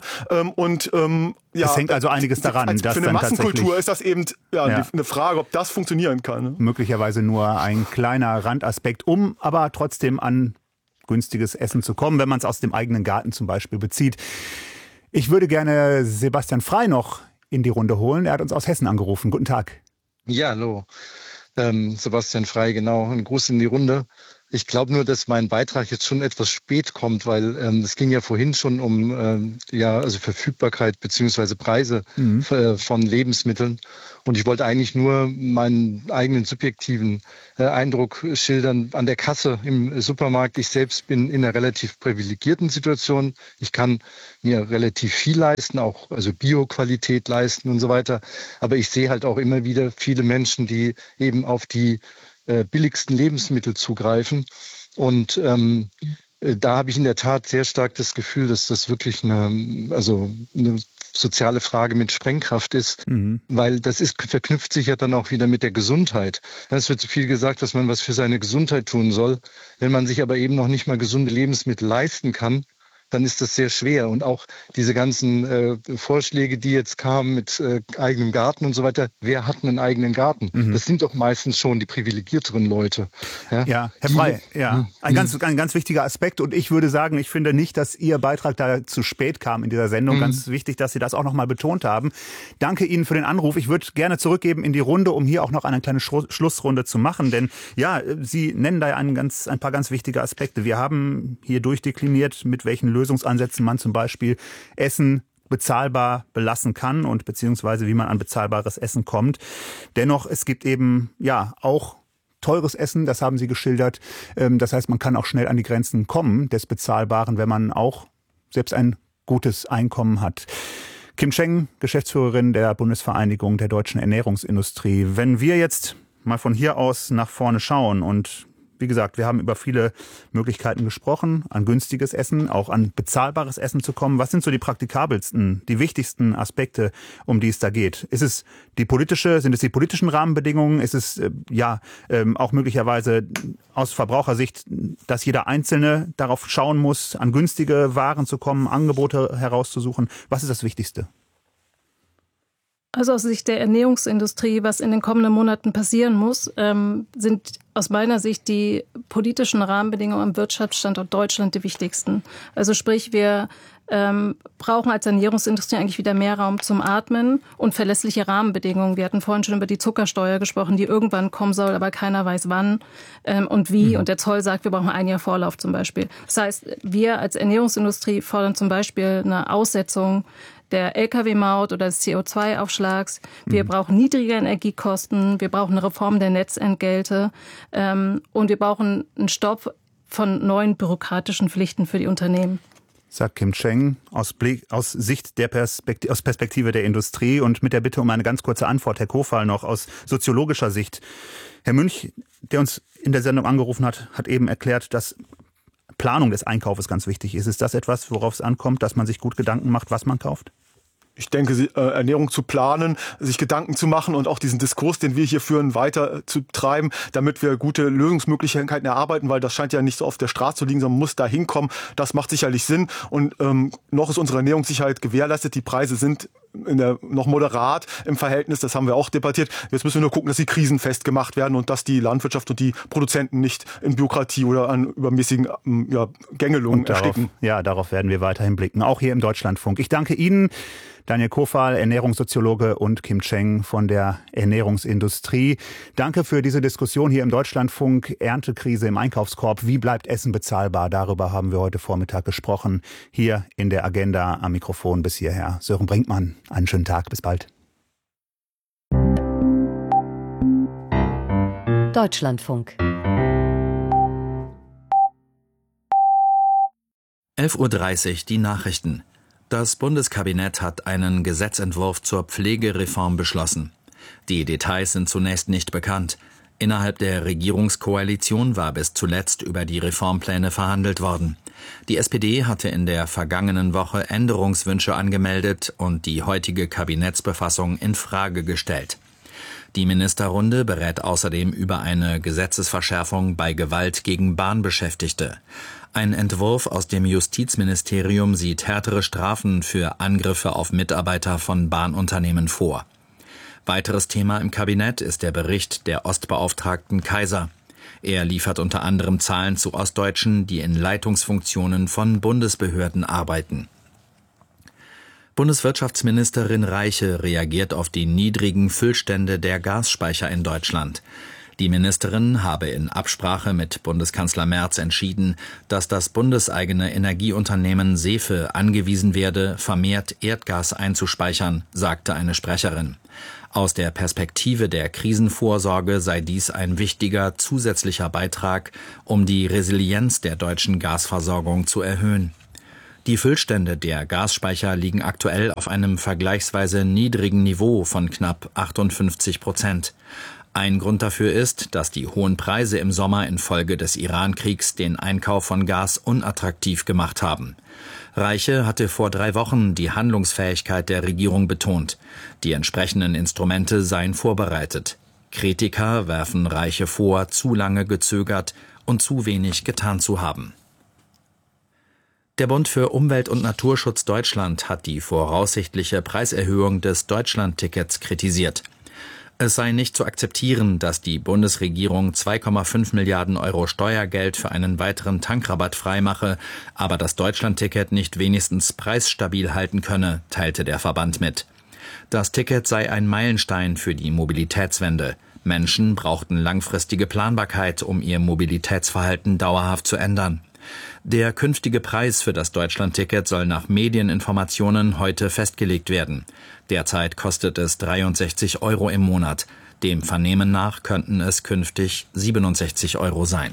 Es hängt also einiges daran, dass für eine Massenkultur ist das eben eine Frage, ob das funktionieren kann. Ne? Möglicherweise nur ein kleiner Randaspekt, um aber trotzdem an günstiges Essen zu kommen, wenn man es aus dem eigenen Garten zum Beispiel bezieht. Ich würde gerne Sebastian Frey noch in die Runde holen. Er hat uns aus Hessen angerufen. Guten Tag. Ja, hallo. Sebastian Frey, genau. Ein Gruß in die Runde. Ich glaube nur, dass mein Beitrag jetzt schon etwas spät kommt, weil es ging ja vorhin schon um also Verfügbarkeit beziehungsweise Preise von Lebensmitteln. Und ich wollte eigentlich nur meinen eigenen subjektiven Eindruck schildern an der Kasse im Supermarkt. Ich selbst bin in einer relativ privilegierten Situation. Ich kann mir relativ viel leisten, auch also Bio-Qualität leisten und so weiter. Aber ich sehe halt auch immer wieder viele Menschen, die eben auf die billigsten Lebensmittel zugreifen. Und da habe ich in der Tat sehr stark das Gefühl, dass das wirklich eine soziale Frage mit Sprengkraft ist, weil verknüpft sich ja dann auch wieder mit der Gesundheit. Es wird so viel gesagt, dass man was für seine Gesundheit tun soll. Wenn man sich aber eben noch nicht mal gesunde Lebensmittel leisten kann, dann ist das sehr schwer. Und auch diese ganzen Vorschläge, die jetzt kamen mit eigenem Garten und so weiter, wer hat einen eigenen Garten? Das sind doch meistens schon die privilegierteren Leute. Ja, Herr Frey, ein ganz wichtiger Aspekt. Und ich würde sagen, ich finde nicht, dass Ihr Beitrag da zu spät kam in dieser Sendung. Ganz wichtig, dass Sie das auch noch mal betont haben. Danke Ihnen für den Anruf. Ich würde gerne zurückgeben in die Runde, um hier auch noch eine kleine Schlussrunde zu machen. Denn ja, Sie nennen da ein paar ganz wichtige Aspekte. Wir haben hier durchdekliniert, mit welchen Lösungsansätzen man zum Beispiel Essen bezahlbar belassen kann und beziehungsweise wie man an bezahlbares Essen kommt. Dennoch, es gibt eben auch teures Essen, das haben Sie geschildert. Das heißt, man kann auch schnell an die Grenzen kommen des Bezahlbaren, wenn man auch selbst ein gutes Einkommen hat. Kim Cheng, Geschäftsführerin der Bundesvereinigung der deutschen Ernährungsindustrie. Wenn wir jetzt mal von hier aus nach vorne schauen und wie gesagt, wir haben über viele Möglichkeiten gesprochen, an günstiges Essen, auch an bezahlbares Essen zu kommen. Was sind so die praktikabelsten, die wichtigsten Aspekte, um die es da geht? Sind es die politischen Rahmenbedingungen? Ist es auch möglicherweise aus Verbrauchersicht, dass jeder Einzelne darauf schauen muss, an günstige Waren zu kommen, Angebote herauszusuchen? Was ist das Wichtigste? Also aus Sicht der Ernährungsindustrie, was in den kommenden Monaten passieren muss, sind aus meiner Sicht die politischen Rahmenbedingungen am Wirtschaftsstandort Deutschland die wichtigsten. Also sprich, wir brauchen als Ernährungsindustrie eigentlich wieder mehr Raum zum Atmen und verlässliche Rahmenbedingungen. Wir hatten vorhin schon über die Zuckersteuer gesprochen, die irgendwann kommen soll, aber keiner weiß wann und wie. Und der Zoll sagt, wir brauchen 1 Jahr Vorlauf zum Beispiel. Das heißt, wir als Ernährungsindustrie fordern zum Beispiel eine Aussetzung der Lkw-Maut oder des CO2-Aufschlags. Wir brauchen niedrige Energiekosten. Wir brauchen eine Reform der Netzentgelte. Und wir brauchen einen Stopp von neuen bürokratischen Pflichten für die Unternehmen. Sagt Kim Cheng aus Sicht aus Perspektive der Industrie und mit der Bitte um eine ganz kurze Antwort, Herr Kofal, noch aus soziologischer Sicht. Herr Münch, der uns in der Sendung angerufen hat, hat eben erklärt, dass Planung des Einkaufs ganz wichtig ist. Ist das etwas, worauf es ankommt, dass man sich gut Gedanken macht, was man kauft? Ich denke, Ernährung zu planen, sich Gedanken zu machen und auch diesen Diskurs, den wir hier führen, weiter zu treiben, damit wir gute Lösungsmöglichkeiten erarbeiten, weil das scheint ja nicht so auf der Straße zu liegen, sondern muss da hinkommen. Das macht sicherlich Sinn. Und noch ist unsere Ernährungssicherheit gewährleistet. Die Preise sind noch moderat im Verhältnis, das haben wir auch debattiert. Jetzt müssen wir nur gucken, dass die krisenfest gemacht werden und dass die Landwirtschaft und die Produzenten nicht in Bürokratie oder an übermäßigen Gängelungen ersticken. Darauf werden wir weiterhin blicken, auch hier im Deutschlandfunk. Ich danke Ihnen, Daniel Kofal, Ernährungssoziologe, und Kim Cheng von der Ernährungsindustrie. Danke für diese Diskussion hier im Deutschlandfunk. Erntekrise im Einkaufskorb. Wie bleibt Essen bezahlbar? Darüber haben wir heute Vormittag gesprochen. Hier in der Agenda am Mikrofon bis hierher Sören Brinkmann. Einen schönen Tag. Bis bald. Deutschlandfunk. 11:30 Uhr die Nachrichten. Das Bundeskabinett hat einen Gesetzentwurf zur Pflegereform beschlossen. Die Details sind zunächst nicht bekannt. Innerhalb der Regierungskoalition war bis zuletzt über die Reformpläne verhandelt worden. Die SPD hatte in der vergangenen Woche Änderungswünsche angemeldet und die heutige Kabinettsbefassung in Frage gestellt. Die Ministerrunde berät außerdem über eine Gesetzesverschärfung bei Gewalt gegen Bahnbeschäftigte. Ein Entwurf aus dem Justizministerium sieht härtere Strafen für Angriffe auf Mitarbeiter von Bahnunternehmen vor. Weiteres Thema im Kabinett ist der Bericht der Ostbeauftragten Kaiser. Er liefert unter anderem Zahlen zu Ostdeutschen, die in Leitungsfunktionen von Bundesbehörden arbeiten. Bundeswirtschaftsministerin Reiche reagiert auf die niedrigen Füllstände der Gasspeicher in Deutschland. Die Ministerin habe in Absprache mit Bundeskanzler Merz entschieden, dass das bundeseigene Energieunternehmen Sefe angewiesen werde, vermehrt Erdgas einzuspeichern, sagte eine Sprecherin. Aus der Perspektive der Krisenvorsorge sei dies ein wichtiger zusätzlicher Beitrag, um die Resilienz der deutschen Gasversorgung zu erhöhen. Die Füllstände der Gasspeicher liegen aktuell auf einem vergleichsweise niedrigen Niveau von knapp 58%. Ein Grund dafür ist, dass die hohen Preise im Sommer infolge des Iran-Kriegs den Einkauf von Gas unattraktiv gemacht haben. Reiche hatte vor 3 Wochen die Handlungsfähigkeit der Regierung betont. Die entsprechenden Instrumente seien vorbereitet. Kritiker werfen Reiche vor, zu lange gezögert und zu wenig getan zu haben. Der Bund für Umwelt und Naturschutz Deutschland hat die voraussichtliche Preiserhöhung des Deutschlandtickets kritisiert. Es sei nicht zu akzeptieren, dass die Bundesregierung 2,5 Milliarden Euro Steuergeld für einen weiteren Tankrabatt freimache, aber das Deutschlandticket nicht wenigstens preisstabil halten könne, teilte der Verband mit. Das Ticket sei ein Meilenstein für die Mobilitätswende. Menschen brauchten langfristige Planbarkeit, um ihr Mobilitätsverhalten dauerhaft zu ändern. Der künftige Preis für das Deutschlandticket soll nach Medieninformationen heute festgelegt werden. Derzeit kostet es 63 Euro im Monat. Dem Vernehmen nach könnten es künftig 67 Euro sein.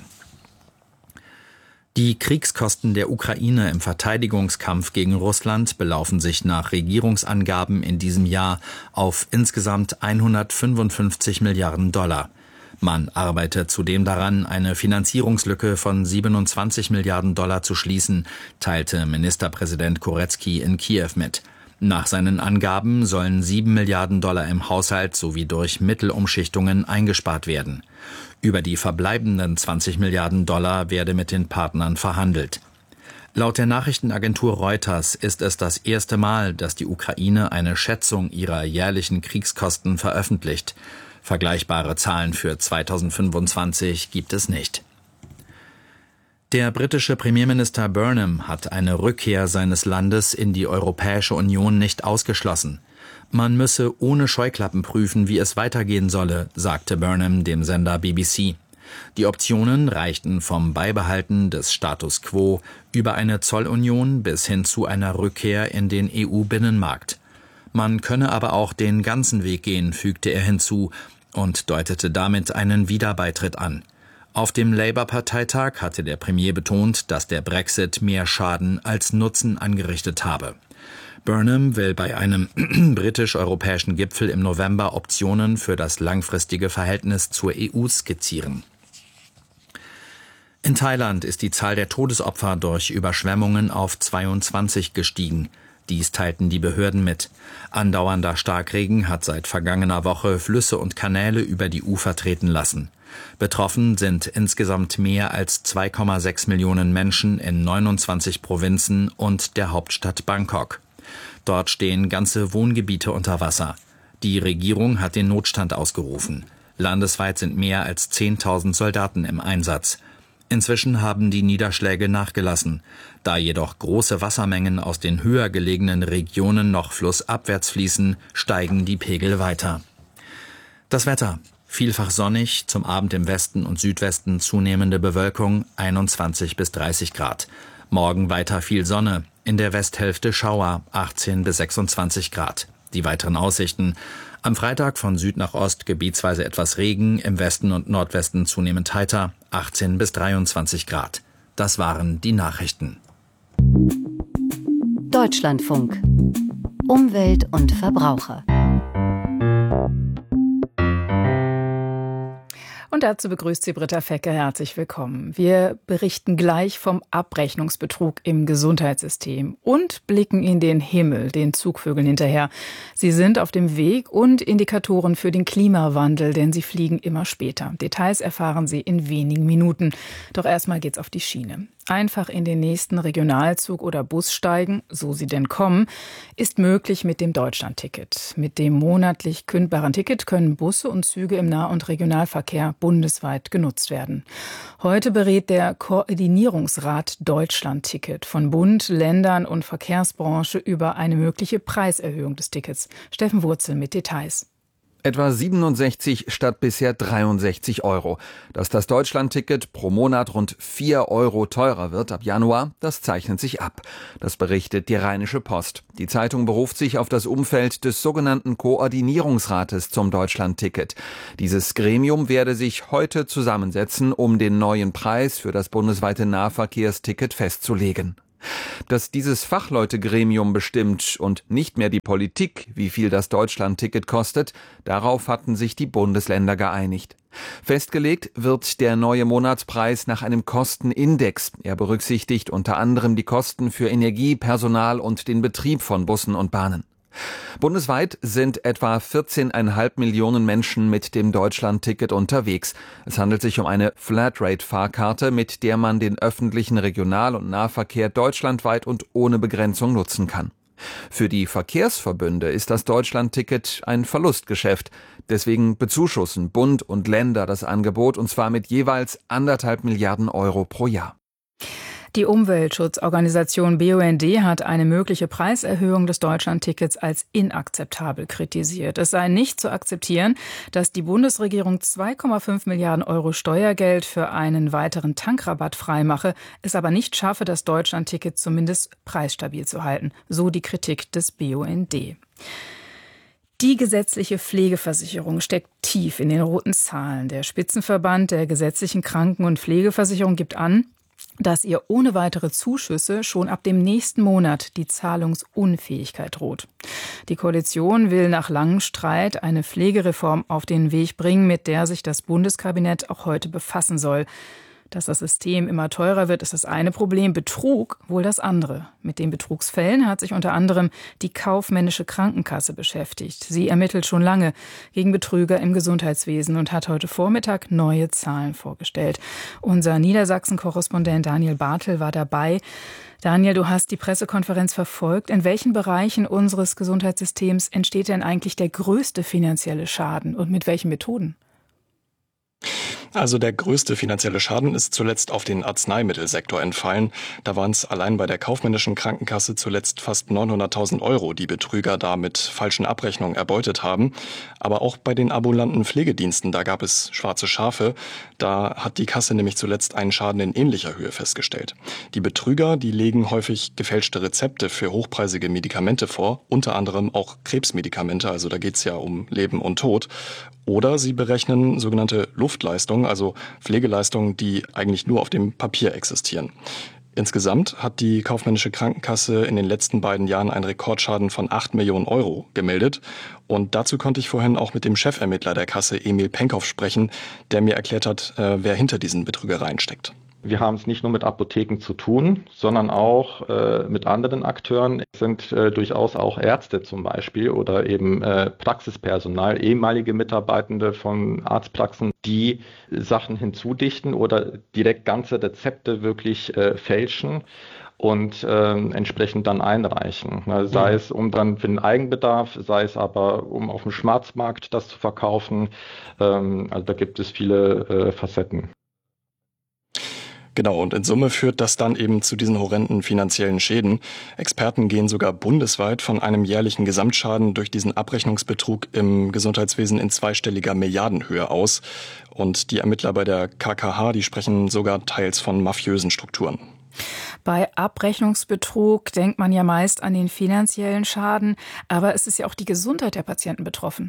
Die Kriegskosten der Ukraine im Verteidigungskampf gegen Russland belaufen sich nach Regierungsangaben in diesem Jahr auf insgesamt 155 Milliarden $. Man arbeitet zudem daran, eine Finanzierungslücke von 27 Milliarden $ zu schließen, teilte Ministerpräsident Korecki in Kiew mit. Nach seinen Angaben sollen 7 Milliarden $ im Haushalt sowie durch Mittelumschichtungen eingespart werden. Über die verbleibenden 20 Milliarden $ werde mit den Partnern verhandelt. Laut der Nachrichtenagentur Reuters ist es das erste Mal, dass die Ukraine eine Schätzung ihrer jährlichen Kriegskosten veröffentlicht. Vergleichbare Zahlen für 2025 gibt es nicht. Der britische Premierminister Burnham hat eine Rückkehr seines Landes in die Europäische Union nicht ausgeschlossen. Man müsse ohne Scheuklappen prüfen, wie es weitergehen solle, sagte Burnham dem Sender BBC. Die Optionen reichten vom Beibehalten des Status quo über eine Zollunion bis hin zu einer Rückkehr in den EU-Binnenmarkt. Man könne aber auch den ganzen Weg gehen, fügte er hinzu und deutete damit einen Wiederbeitritt an. Auf dem Labour-Parteitag hatte der Premier betont, dass der Brexit mehr Schaden als Nutzen angerichtet habe. Burnham will bei einem britisch-europäischen Gipfel im November Optionen für das langfristige Verhältnis zur EU skizzieren. In Thailand ist die Zahl der Todesopfer durch Überschwemmungen auf 22 gestiegen. Dies teilten die Behörden mit. Andauernder Starkregen hat seit vergangener Woche Flüsse und Kanäle über die Ufer treten lassen. Betroffen sind insgesamt mehr als 2,6 Millionen Menschen in 29 Provinzen und der Hauptstadt Bangkok. Dort stehen ganze Wohngebiete unter Wasser. Die Regierung hat den Notstand ausgerufen. Landesweit sind mehr als 10.000 Soldaten im Einsatz. Inzwischen haben die Niederschläge nachgelassen. Da jedoch große Wassermengen aus den höher gelegenen Regionen noch flussabwärts fließen, steigen die Pegel weiter. Das Wetter: vielfach sonnig, zum Abend im Westen und Südwesten zunehmende Bewölkung, 21 bis 30 Grad. Morgen weiter viel Sonne, in der Westhälfte Schauer, 18 bis 26 Grad. Die weiteren Aussichten: am Freitag von Süd nach Ost gebietsweise etwas Regen, im Westen und Nordwesten zunehmend heiter, 18 bis 23 Grad. Das waren die Nachrichten. Deutschlandfunk. Umwelt und Verbraucher. Und dazu begrüßt sie Britta Fecke. Herzlich willkommen. Wir berichten gleich vom Abrechnungsbetrug im Gesundheitssystem und blicken in den Himmel, den Zugvögeln hinterher. Sie sind auf dem Weg und Indikatoren für den Klimawandel, denn sie fliegen immer später. Details erfahren Sie in wenigen Minuten. Doch erstmal geht's auf die Schiene. Einfach in den nächsten Regionalzug oder Bus steigen, so sie denn kommen, ist möglich mit dem Deutschlandticket. Mit dem monatlich kündbaren Ticket können Busse und Züge im Nah- und Regionalverkehr bundesweit genutzt werden. Heute berät der Koordinierungsrat Deutschlandticket von Bund, Ländern und Verkehrsbranche über eine mögliche Preiserhöhung des Tickets. Steffen Wurzel mit Details. Etwa 67 statt bisher 63 Euro. Dass das Deutschlandticket pro Monat rund 4 Euro teurer wird ab Januar, das zeichnet sich ab. Das berichtet die Rheinische Post. Die Zeitung beruft sich auf das Umfeld des sogenannten Koordinierungsrates zum Deutschlandticket. Dieses Gremium werde sich heute zusammensetzen, um den neuen Preis für das bundesweite Nahverkehrsticket festzulegen. Dass dieses Fachleutegremium bestimmt und nicht mehr die Politik, wie viel das Deutschlandticket kostet, darauf hatten sich die Bundesländer geeinigt. Festgelegt wird der neue Monatspreis nach einem Kostenindex. Er berücksichtigt unter anderem die Kosten für Energie, Personal und den Betrieb von Bussen und Bahnen. Bundesweit sind etwa 14,5 Millionen Menschen mit dem Deutschlandticket unterwegs. Es handelt sich um eine Flatrate-Fahrkarte, mit der man den öffentlichen Regional- und Nahverkehr deutschlandweit und ohne Begrenzung nutzen kann. Für die Verkehrsverbünde ist das Deutschlandticket ein Verlustgeschäft. Deswegen bezuschussen Bund und Länder das Angebot, und zwar mit jeweils 1,5 Milliarden Euro pro Jahr. Die Umweltschutzorganisation BUND hat eine mögliche Preiserhöhung des Deutschlandtickets als inakzeptabel kritisiert. Es sei nicht zu akzeptieren, dass die Bundesregierung 2,5 Milliarden Euro Steuergeld für einen weiteren Tankrabatt freimache, es aber nicht schaffe, das Deutschlandticket zumindest preisstabil zu halten. So die Kritik des BUND. Die gesetzliche Pflegeversicherung steckt tief in den roten Zahlen. Der Spitzenverband der gesetzlichen Kranken- und Pflegeversicherung gibt an, dass ihr ohne weitere Zuschüsse schon ab dem nächsten Monat die Zahlungsunfähigkeit droht. Die Koalition will nach langem Streit eine Pflegereform auf den Weg bringen, mit der sich das Bundeskabinett auch heute befassen soll. Dass das System immer teurer wird, ist das eine Problem, Betrug wohl das andere. Mit den Betrugsfällen hat sich unter anderem die kaufmännische Krankenkasse beschäftigt. Sie ermittelt schon lange gegen Betrüger im Gesundheitswesen und hat heute Vormittag neue Zahlen vorgestellt. Unser Niedersachsen-Korrespondent Daniel Bartel war dabei. Daniel, du hast die Pressekonferenz verfolgt. In welchen Bereichen unseres Gesundheitssystems entsteht denn eigentlich der größte finanzielle Schaden und mit welchen Methoden? Also der größte finanzielle Schaden ist zuletzt auf den Arzneimittelsektor entfallen. Da waren es allein bei der kaufmännischen Krankenkasse zuletzt fast 900.000 Euro, die Betrüger da mit falschen Abrechnungen erbeutet haben. Aber auch bei den ambulanten Pflegediensten, da gab es schwarze Schafe. Da hat die Kasse nämlich zuletzt einen Schaden in ähnlicher Höhe festgestellt. Die Betrüger, die legen häufig gefälschte Rezepte für hochpreisige Medikamente vor, unter anderem auch Krebsmedikamente, also da geht's ja um Leben und Tod. Oder sie berechnen sogenannte Luftleistungen, also Pflegeleistungen, die eigentlich nur auf dem Papier existieren. Insgesamt hat die kaufmännische Krankenkasse in den letzten beiden Jahren einen Rekordschaden von 8 Millionen Euro gemeldet. Und dazu konnte ich vorhin auch mit dem Chefermittler der Kasse, Emil Penkhoff, sprechen, der mir erklärt hat, wer hinter diesen Betrügereien steckt. Wir haben es nicht nur mit Apotheken zu tun, sondern auch mit anderen Akteuren. Es sind durchaus auch Ärzte zum Beispiel oder eben Praxispersonal, ehemalige Mitarbeitende von Arztpraxen, die Sachen hinzudichten oder direkt ganze Rezepte wirklich fälschen und entsprechend dann einreichen. Sei es um dann für den Eigenbedarf, sei es aber um auf dem Schwarzmarkt das zu verkaufen. Also da gibt es viele Facetten. Genau, und in Summe führt das dann eben zu diesen horrenden finanziellen Schäden. Experten gehen sogar bundesweit von einem jährlichen Gesamtschaden durch diesen Abrechnungsbetrug im Gesundheitswesen in zweistelliger Milliardenhöhe aus. Und die Ermittler bei der KKH, die sprechen sogar teils von mafiösen Strukturen. Bei Abrechnungsbetrug denkt man ja meist an den finanziellen Schaden, aber es ist ja auch die Gesundheit der Patienten betroffen.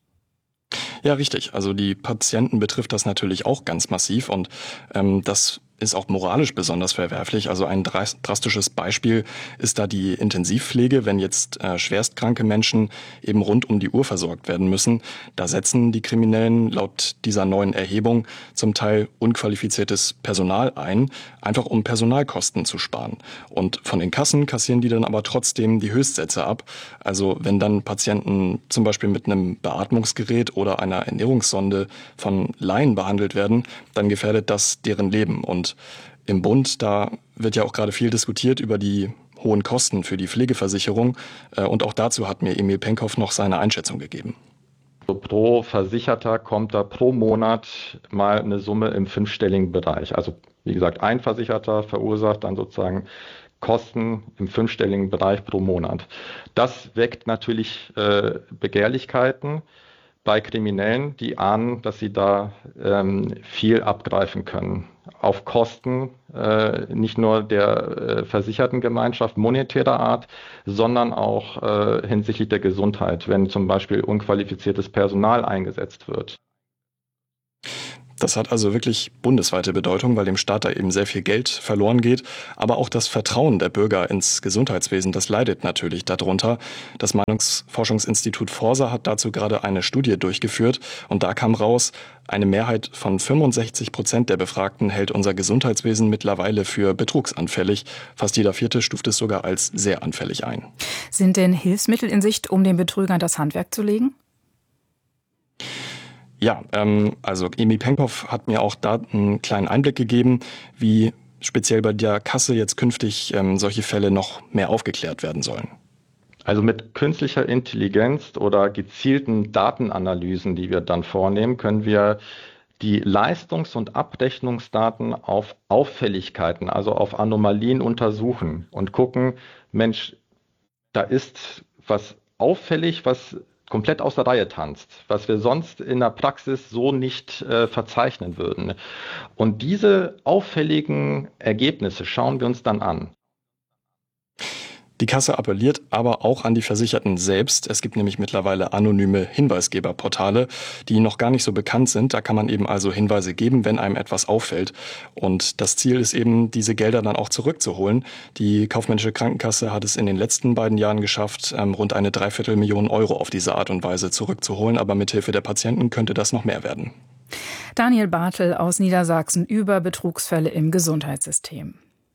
Ja, richtig. Also die Patienten betrifft das natürlich auch ganz massiv und das ist auch moralisch besonders verwerflich. Also ein drastisches Beispiel ist da die Intensivpflege, wenn jetzt schwerstkranke Menschen eben rund um die Uhr versorgt werden müssen. Da setzen die Kriminellen laut dieser neuen Erhebung zum Teil unqualifiziertes Personal ein, einfach um Personalkosten zu sparen. Und von den Kassen kassieren die dann aber trotzdem die Höchstsätze ab. Also wenn dann Patienten zum Beispiel mit einem Beatmungsgerät oder einer Ernährungssonde von Laien behandelt werden, dann gefährdet das deren Leben. Und im Bund, da wird ja auch gerade viel diskutiert über die hohen Kosten für die Pflegeversicherung. Und auch dazu hat mir Emil Penkhoff noch seine Einschätzung gegeben. Pro Versicherter kommt da pro Monat mal eine Summe im 5-stelligen Bereich. Also wie gesagt, ein Versicherter verursacht dann sozusagen Kosten im 5-stelligen Bereich pro Monat. Das weckt natürlich Begehrlichkeiten bei Kriminellen, die ahnen, dass sie da viel abgreifen können. Auf Kosten nicht nur der versicherten Gemeinschaft monetärer Art, sondern auch hinsichtlich der Gesundheit, wenn zum Beispiel unqualifiziertes Personal eingesetzt wird. Das hat also wirklich bundesweite Bedeutung, weil dem Staat da eben sehr viel Geld verloren geht. Aber auch das Vertrauen der Bürger ins Gesundheitswesen, das leidet natürlich darunter. Das Meinungsforschungsinstitut Forsa hat dazu gerade eine Studie durchgeführt. Und da kam raus, eine Mehrheit von 65% der Befragten hält unser Gesundheitswesen mittlerweile für betrugsanfällig. Fast jeder Vierte stuft es sogar als sehr anfällig ein. Sind denn Hilfsmittel in Sicht, um den Betrügern das Handwerk zu legen? Ja, also Emil Penkhoff hat mir auch da einen kleinen Einblick gegeben, wie speziell bei der Kasse jetzt künftig solche Fälle noch mehr aufgeklärt werden sollen. Also mit künstlicher Intelligenz oder gezielten Datenanalysen, die wir dann vornehmen, können wir die Leistungs- und Abrechnungsdaten auf Auffälligkeiten, also auf Anomalien untersuchen und gucken, Mensch, da ist was auffällig, was komplett aus der Reihe tanzt, was wir sonst in der Praxis so nicht verzeichnen würden. Und diese auffälligen Ergebnisse schauen wir uns dann an. Die Kasse appelliert aber auch an die Versicherten selbst. Es gibt nämlich mittlerweile anonyme Hinweisgeberportale, die noch gar nicht so bekannt sind. Da kann man eben also Hinweise geben, wenn einem etwas auffällt. Und das Ziel ist eben, diese Gelder dann auch zurückzuholen. Die kaufmännische Krankenkasse hat es in den letzten beiden Jahren geschafft, rund eine 250.000 Euro auf diese Art und Weise zurückzuholen. Aber mithilfe der Patienten könnte das noch mehr werden. Daniel Bartel aus Niedersachsen über Betrugsfälle im Gesundheitssystem.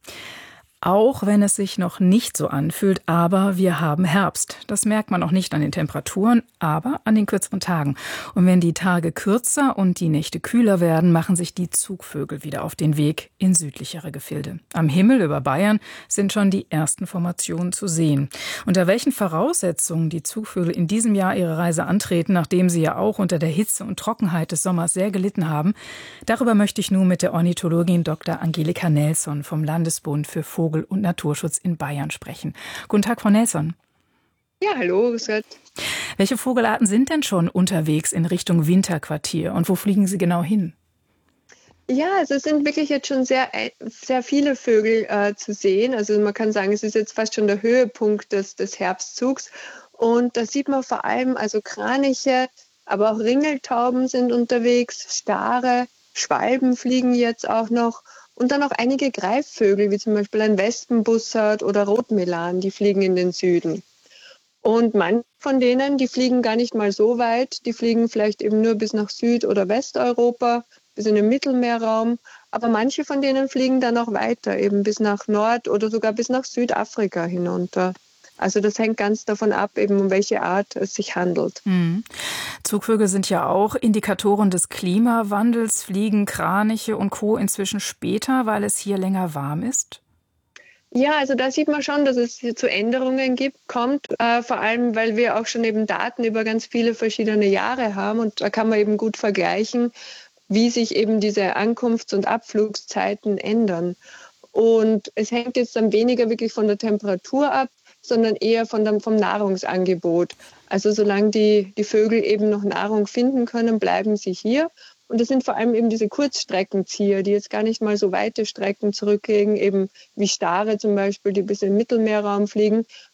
Auch wenn es sich noch nicht so anfühlt, aber wir haben Herbst. Das merkt man auch nicht an den Temperaturen, aber an den kürzeren Tagen. Und wenn die Tage kürzer und die Nächte kühler werden, machen sich die Zugvögel wieder auf den Weg in südlichere Gefilde. Am Himmel über Bayern sind schon die ersten Formationen zu sehen. Unter welchen Voraussetzungen die Zugvögel in diesem Jahr ihre Reise antreten, nachdem sie ja auch unter der Hitze und Trockenheit des Sommers sehr gelitten haben, darüber möchte ich nun mit der Ornithologin Dr. Angelika Nelson vom Landesbund für Vogel- und Naturschutz in Bayern sprechen. Guten Tag, Frau Nelson. Ja, hallo, grüß Gott. Welche Vogelarten sind denn schon unterwegs in Richtung Winterquartier und wo fliegen sie genau hin? Ja, also es sind wirklich jetzt schon sehr viele Vögel zu sehen. Also man kann sagen, es ist jetzt fast schon der Höhepunkt des Herbstzugs. Und da sieht man vor allem also Kraniche, aber auch Ringeltauben sind unterwegs, Stare, Schwalben fliegen jetzt auch noch. Und dann auch einige Greifvögel, wie zum Beispiel ein Wespenbussard oder Rotmelan, die fliegen in den Süden. Und manche von denen, die fliegen gar nicht mal so weit, die fliegen vielleicht eben nur bis nach Süd- oder Westeuropa, bis in den Mittelmeerraum. Aber manche von denen fliegen dann auch weiter, eben bis nach Nord- oder sogar bis nach Südafrika hinunter. Also das hängt ganz davon ab, eben um welche Art es sich handelt. Zugvögel sind ja auch Indikatoren des Klimawandels. Fliegen Kraniche und Co. inzwischen später, weil es hier länger warm ist? Ja, also da sieht man schon, dass es hier zu Änderungen kommt, vor allem, weil wir auch schon eben Daten über ganz viele verschiedene Jahre haben und da kann man eben gut vergleichen, wie sich eben diese Ankunfts- und Abflugszeiten ändern. Und es hängt jetzt dann weniger wirklich von der Temperatur ab, sondern eher vom Nahrungsangebot. Also solange die Vögel eben noch Nahrung finden können, bleiben sie hier. Und das sind vor allem eben diese Kurzstreckenzieher, die jetzt gar nicht mal so weite Strecken zurücklegen, eben wie Stare zum Beispiel, die bis in den Mittelmeerraum fliegen,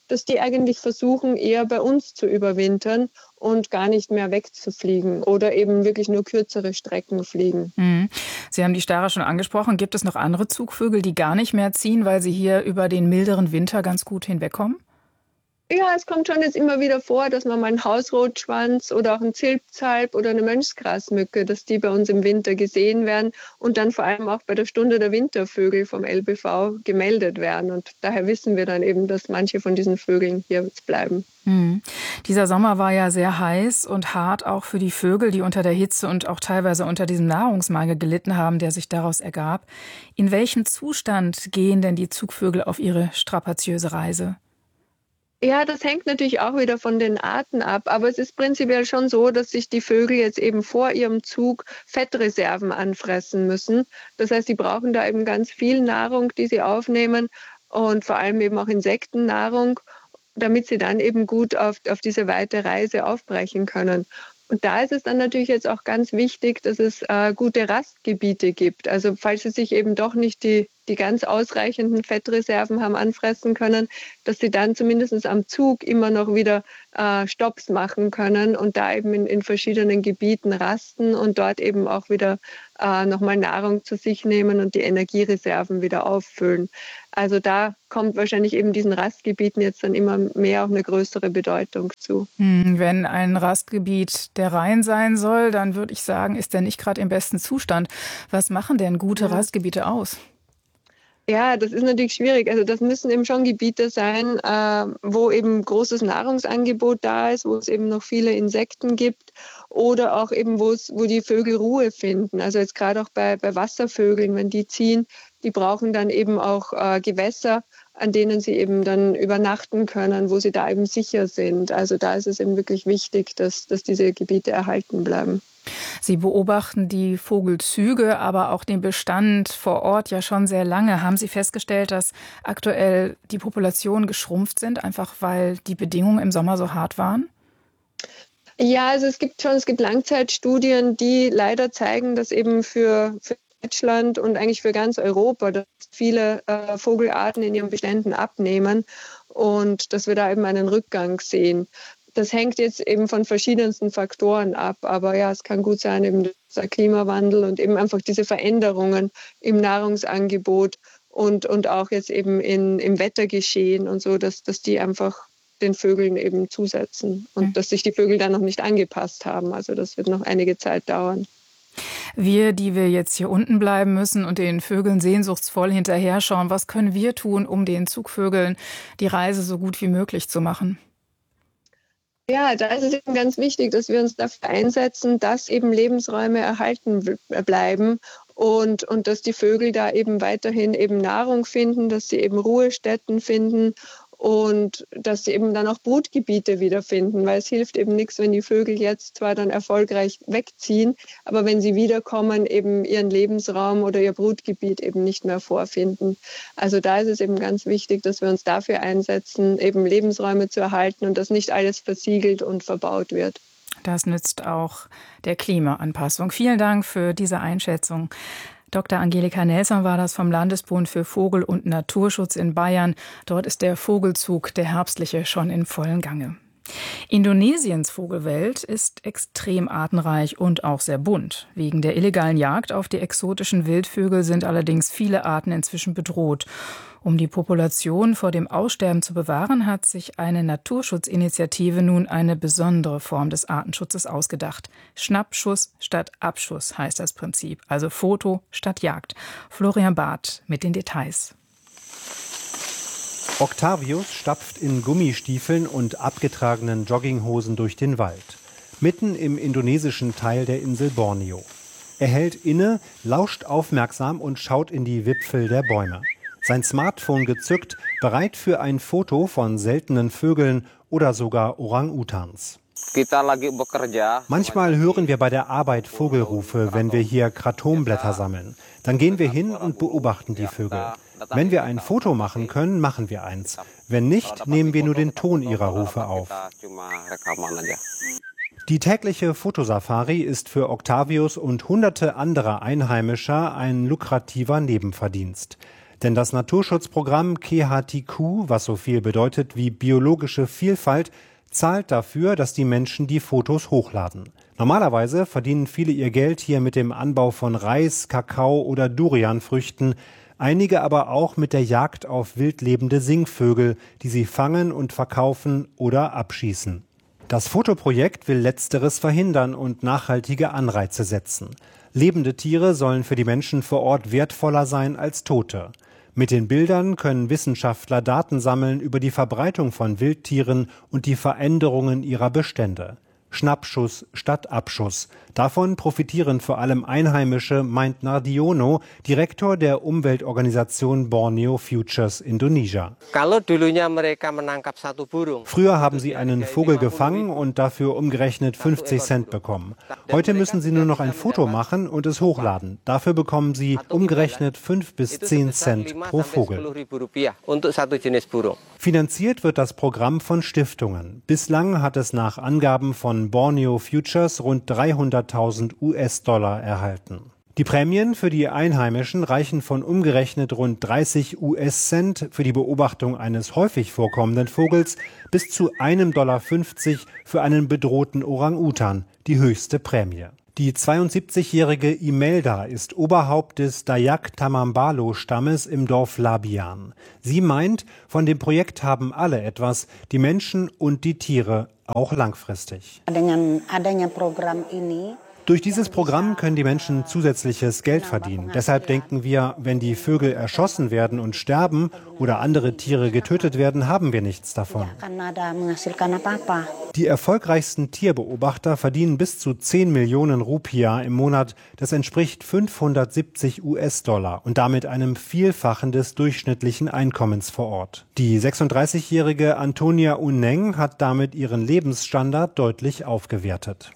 dass die eigentlich versuchen, eher bei uns zu überwintern und gar nicht mehr wegzufliegen oder eben wirklich nur kürzere Strecken fliegen. Sie haben die Stare schon angesprochen. Gibt es noch andere Zugvögel, die gar nicht mehr ziehen, weil sie hier über den milderen Winter ganz gut hinwegkommen? Ja, es kommt schon jetzt immer wieder vor, dass man mal einen Hausrotschwanz oder auch einen Zilpzalp oder eine Mönchsgrasmücke, dass die bei uns im Winter gesehen werden und dann vor allem auch bei der Stunde der Wintervögel vom LBV gemeldet werden. Und daher wissen wir dann eben, dass manche von diesen Vögeln hier jetzt bleiben. Dieser Sommer war ja sehr heiß und hart auch für die Vögel, die unter der Hitze und auch teilweise unter diesem Nahrungsmangel gelitten haben, der sich daraus ergab. In welchem Zustand gehen denn die Zugvögel auf ihre strapaziöse Reise? Ja, das hängt natürlich auch wieder von den Arten ab, aber es ist prinzipiell schon so, dass sich die Vögel jetzt eben vor ihrem Zug Fettreserven anfressen müssen. Das heißt, sie brauchen da eben ganz viel Nahrung, die sie aufnehmen und vor allem eben auch Insektennahrung, damit sie dann eben gut auf diese weite Reise aufbrechen können. Und da ist es dann natürlich jetzt auch ganz wichtig, dass es gute Rastgebiete gibt. Also falls sie sich eben doch nicht die ganz ausreichenden Fettreserven haben anfressen können, dass sie dann zumindest am Zug immer noch wieder Stopps machen können und da eben in verschiedenen Gebieten rasten und dort eben auch wieder nochmal Nahrung zu sich nehmen und die Energiereserven wieder auffüllen. Also da kommt wahrscheinlich eben diesen Rastgebieten jetzt dann immer mehr auch eine größere Bedeutung zu. Wenn ein Rastgebiet der Rhein sein soll, dann würde ich sagen, ist der nicht gerade im besten Zustand. Was machen denn gute Rastgebiete aus? Ja, das ist natürlich schwierig. Also das müssen eben schon Gebiete sein, wo eben großes Nahrungsangebot da ist, wo es eben noch viele Insekten gibt oder auch eben, wo die Vögel Ruhe finden. Also jetzt gerade auch bei Wasservögeln, wenn die ziehen, die brauchen dann eben auch Gewässer, an denen sie eben dann übernachten können, wo sie da eben sicher sind. Also da ist es eben wirklich wichtig, dass diese Gebiete erhalten bleiben. Sie beobachten die Vogelzüge, aber auch den Bestand vor Ort ja schon sehr lange. Haben Sie festgestellt, dass aktuell die Populationen geschrumpft sind, einfach weil die Bedingungen im Sommer so hart waren? Ja, also es gibt Langzeitstudien, die leider zeigen, dass eben für Deutschland und eigentlich für ganz Europa, dass viele Vogelarten in ihren Beständen abnehmen und dass wir da eben einen Rückgang sehen. Das hängt jetzt eben von verschiedensten Faktoren ab, aber ja, es kann gut sein, eben der Klimawandel und eben einfach diese Veränderungen im Nahrungsangebot und auch jetzt eben im Wettergeschehen und so, dass die einfach den Vögeln eben zusetzen und dass sich die Vögel dann noch nicht angepasst haben. Also das wird noch einige Zeit dauern. Wir, die wir jetzt hier unten bleiben müssen und den Vögeln sehnsuchtsvoll hinterher schauen, was können wir tun, um den Zugvögeln die Reise so gut wie möglich zu machen? Ja, da ist es eben ganz wichtig, dass wir uns dafür einsetzen, dass eben Lebensräume erhalten bleiben und dass die Vögel da eben weiterhin eben Nahrung finden, dass sie eben Ruhestätten finden und dass sie eben dann auch Brutgebiete wiederfinden, weil es hilft eben nichts, wenn die Vögel jetzt zwar dann erfolgreich wegziehen, aber wenn sie wiederkommen, eben ihren Lebensraum oder ihr Brutgebiet eben nicht mehr vorfinden. Also da ist es eben ganz wichtig, dass wir uns dafür einsetzen, eben Lebensräume zu erhalten und dass nicht alles versiegelt und verbaut wird. Das nützt auch der Klimaanpassung. Vielen Dank für diese Einschätzung. Dr. Angelika Nelson war das vom Landesbund für Vogel- und Naturschutz in Bayern. Dort ist der Vogelzug, der herbstliche, schon in vollem Gange. Indonesiens Vogelwelt ist extrem artenreich und auch sehr bunt. Wegen der illegalen Jagd auf die exotischen Wildvögel sind allerdings viele Arten inzwischen bedroht. Um die Population vor dem Aussterben zu bewahren, hat sich eine Naturschutzinitiative nun eine besondere Form des Artenschutzes ausgedacht. Schnappschuss statt Abschuss heißt das Prinzip, also Foto statt Jagd. Florian Barth mit den Details. Octavius stapft in Gummistiefeln und abgetragenen Jogginghosen durch den Wald, mitten im indonesischen Teil der Insel Borneo. Er hält inne, lauscht aufmerksam und schaut in die Wipfel der Bäume. Sein Smartphone gezückt, bereit für ein Foto von seltenen Vögeln oder sogar Orang-Utans. Manchmal hören wir bei der Arbeit Vogelrufe, wenn wir hier Kratomblätter sammeln. Dann gehen wir hin und beobachten die Vögel. Wenn wir ein Foto machen können, machen wir eins. Wenn nicht, nehmen wir nur den Ton ihrer Rufe auf. Die tägliche Fotosafari ist für Octavius und hunderte anderer Einheimischer ein lukrativer Nebenverdienst. Denn das Naturschutzprogramm KHTQ, was so viel bedeutet wie biologische Vielfalt, zahlt dafür, dass die Menschen die Fotos hochladen. Normalerweise verdienen viele ihr Geld hier mit dem Anbau von Reis, Kakao oder Durianfrüchten, einige aber auch mit der Jagd auf wildlebende Singvögel, die sie fangen und verkaufen oder abschießen. Das Fotoprojekt will Letzteres verhindern und nachhaltige Anreize setzen. Lebende Tiere sollen für die Menschen vor Ort wertvoller sein als tote. Mit den Bildern können Wissenschaftler Daten sammeln über die Verbreitung von Wildtieren und die Veränderungen ihrer Bestände. Schnappschuss statt Abschuss. Davon profitieren vor allem Einheimische, meint Nardiono, Direktor der Umweltorganisation Borneo Futures Indonesia. Früher haben sie einen Vogel gefangen und dafür umgerechnet 50 Cent bekommen. Heute müssen sie nur noch ein Foto machen und es hochladen. Dafür bekommen sie umgerechnet 5 bis 10 Cent pro Vogel. Finanziert wird das Programm von Stiftungen. Bislang hat es nach Angaben von Borneo Futures rund 300.000 US-Dollar erhalten. Die Prämien für die Einheimischen reichen von umgerechnet rund 30 US-Cent für die Beobachtung eines häufig vorkommenden Vogels bis zu $1,50 für einen bedrohten Orang-Utan, die höchste Prämie. Die 72-jährige Imelda ist Oberhaupt des Dayak-Tamambalo-Stammes im Dorf Labian. Sie meint, von dem Projekt haben alle etwas, die Menschen und die Tiere, auch langfristig. Durch dieses Programm können die Menschen zusätzliches Geld verdienen. Deshalb denken wir, wenn die Vögel erschossen werden und sterben oder andere Tiere getötet werden, haben wir nichts davon. Die erfolgreichsten Tierbeobachter verdienen bis zu 10 Millionen Rupiah im Monat. Das entspricht 570 US-Dollar und damit einem Vielfachen des durchschnittlichen Einkommens vor Ort. Die 36-jährige Antonia Uneng hat damit ihren Lebensstandard deutlich aufgewertet.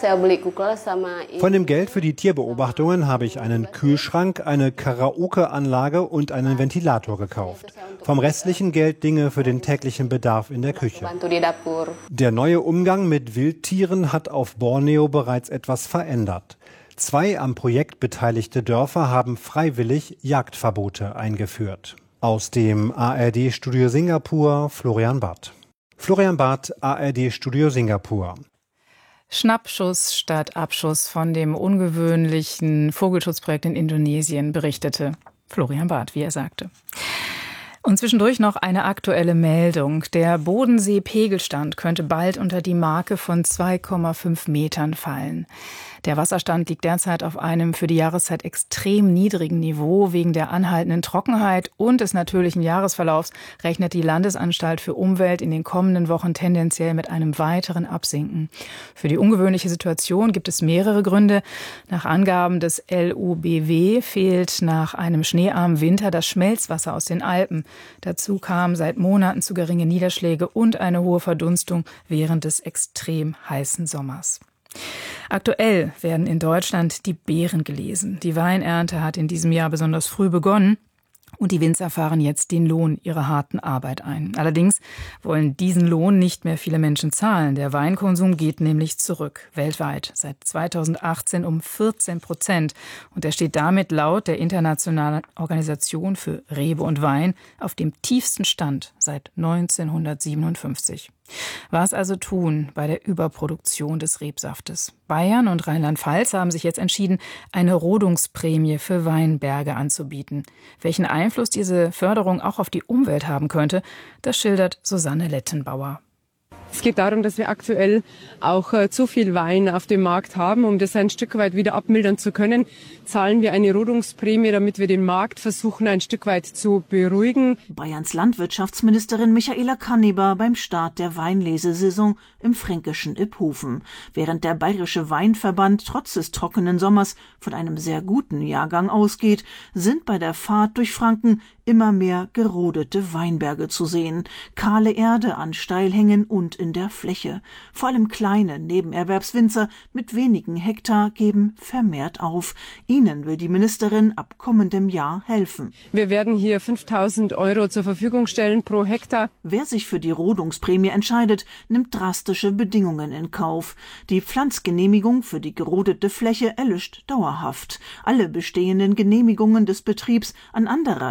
Von dem Geld für die Tierbeobachtungen habe ich einen Kühlschrank, eine Karaoke-Anlage und einen Ventilator gekauft. Vom restlichen Geld Dinge für den täglichen Bedarf in der Küche. Der neue Umgang mit Wildtieren hat auf Borneo bereits etwas verändert. 2 am Projekt beteiligte Dörfer haben freiwillig Jagdverbote eingeführt. Aus dem ARD-Studio Singapur, Florian Barth. Florian Barth, ARD-Studio Singapur. Schnappschuss statt Abschuss von dem ungewöhnlichen Vogelschutzprojekt in Indonesien berichtete Florian Barth, wie er sagte. Und zwischendurch noch eine aktuelle Meldung. Der Bodensee-Pegelstand könnte bald unter die Marke von 2,5 Metern fallen. Der Wasserstand liegt derzeit auf einem für die Jahreszeit extrem niedrigen Niveau. Wegen der anhaltenden Trockenheit und des natürlichen Jahresverlaufs rechnet die Landesanstalt für Umwelt in den kommenden Wochen tendenziell mit einem weiteren Absinken. Für die ungewöhnliche Situation gibt es mehrere Gründe. Nach Angaben des LUBW fehlt nach einem schneearmen Winter das Schmelzwasser aus den Alpen. Dazu kamen seit Monaten zu geringe Niederschläge und eine hohe Verdunstung während des extrem heißen Sommers. Aktuell werden in Deutschland die Beeren gelesen. Die Weinernte hat in diesem Jahr besonders früh begonnen. Und die Winzer fahren jetzt den Lohn ihrer harten Arbeit ein. Allerdings wollen diesen Lohn nicht mehr viele Menschen zahlen. Der Weinkonsum geht nämlich zurück, weltweit, seit 2018 um 14%. Und er steht damit laut der Internationalen Organisation für Rebe und Wein auf dem tiefsten Stand seit 1957. Was also tun bei der Überproduktion des Rebsaftes? Bayern und Rheinland-Pfalz haben sich jetzt entschieden, eine Rodungsprämie für Weinberge anzubieten. Welchen Einfluss diese Förderung auch auf die Umwelt haben könnte, das schildert Susanne Lettenbauer. Es geht darum, dass wir aktuell auch zu viel Wein auf dem Markt haben. Um das ein Stück weit wieder abmildern zu können, zahlen wir eine Rodungsprämie, damit wir den Markt versuchen, ein Stück weit zu beruhigen. Bayerns Landwirtschaftsministerin Michaela Kanneber beim Start der Weinlesesaison im fränkischen Iphofen. Während der Bayerische Weinverband trotz des trockenen Sommers von einem sehr guten Jahrgang ausgeht, sind bei der Fahrt durch Franken immer mehr gerodete Weinberge zu sehen. Kahle Erde an Steilhängen und in der Fläche. Vor allem kleine Nebenerwerbswinzer mit wenigen Hektar geben vermehrt auf. Ihnen will die Ministerin ab kommendem Jahr helfen. Wir werden hier 5.000 € zur Verfügung stellen pro Hektar. Wer sich für die Rodungsprämie entscheidet, nimmt drastische Bedingungen in Kauf. Die Pflanzgenehmigung für die gerodete Fläche erlischt dauerhaft. Alle bestehenden Genehmigungen des Betriebs an anderer Stelle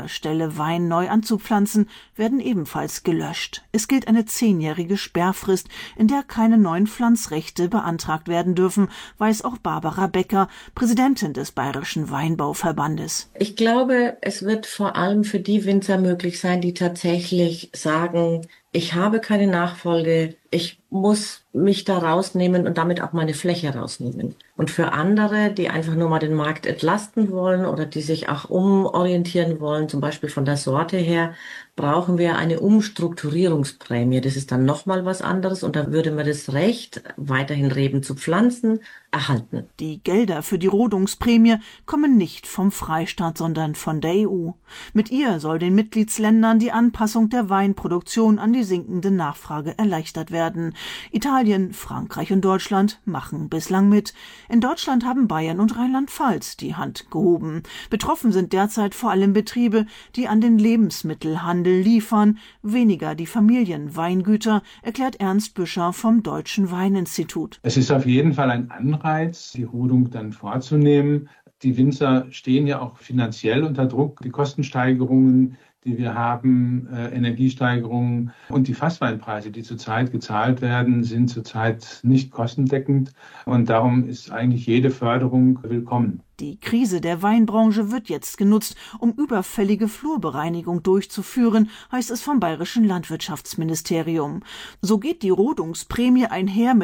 Fläche Wein neu anzupflanzen, werden ebenfalls gelöscht. Es gilt eine 10-jährige Sperrfrist, in der keine neuen Pflanzrechte beantragt werden dürfen, weiß auch Barbara Becker, Präsidentin des Bayerischen Weinbauverbandes. Ich glaube, es wird vor allem für die Winzer möglich sein, die tatsächlich sagen, ich habe keine Nachfolge, ich muss mich da rausnehmen und damit auch meine Fläche rausnehmen. Und für andere, die einfach nur mal den Markt entlasten wollen oder die sich auch umorientieren wollen, zum Beispiel von der Sorte her, brauchen wir eine Umstrukturierungsprämie. Das ist dann nochmal was anderes und da würde man das Recht, weiterhin Reben zu pflanzen, erhalten. Die Gelder für die Rodungsprämie kommen nicht vom Freistaat, sondern von der EU. Mit ihr soll den Mitgliedsländern die Anpassung der Weinproduktion an die sinkende Nachfrage erleichtert werden. Italien, Frankreich und Deutschland machen bislang mit. In Deutschland haben Bayern und Rheinland-Pfalz die Hand gehoben. Betroffen sind derzeit vor allem Betriebe, die an den Lebensmittelhandel liefern, weniger die Familienweingüter, erklärt Ernst Büscher vom Deutschen Weininstitut. Es ist auf jeden Fall ein Anreiz, die Rodung dann vorzunehmen. Die Winzer stehen ja auch finanziell unter Druck. Die Kostensteigerungen, die wir haben, Energiesteigerungen und die Fassweinpreise, die zurzeit gezahlt werden, sind zurzeit nicht kostendeckend. Und darum ist eigentlich jede Förderung willkommen. Die Krise der Weinbranche wird jetzt genutzt, um überfällige Flurbereinigung durchzuführen, heißt es vom Bayerischen Landwirtschaftsministerium. So geht die Rodungsprämie einher mit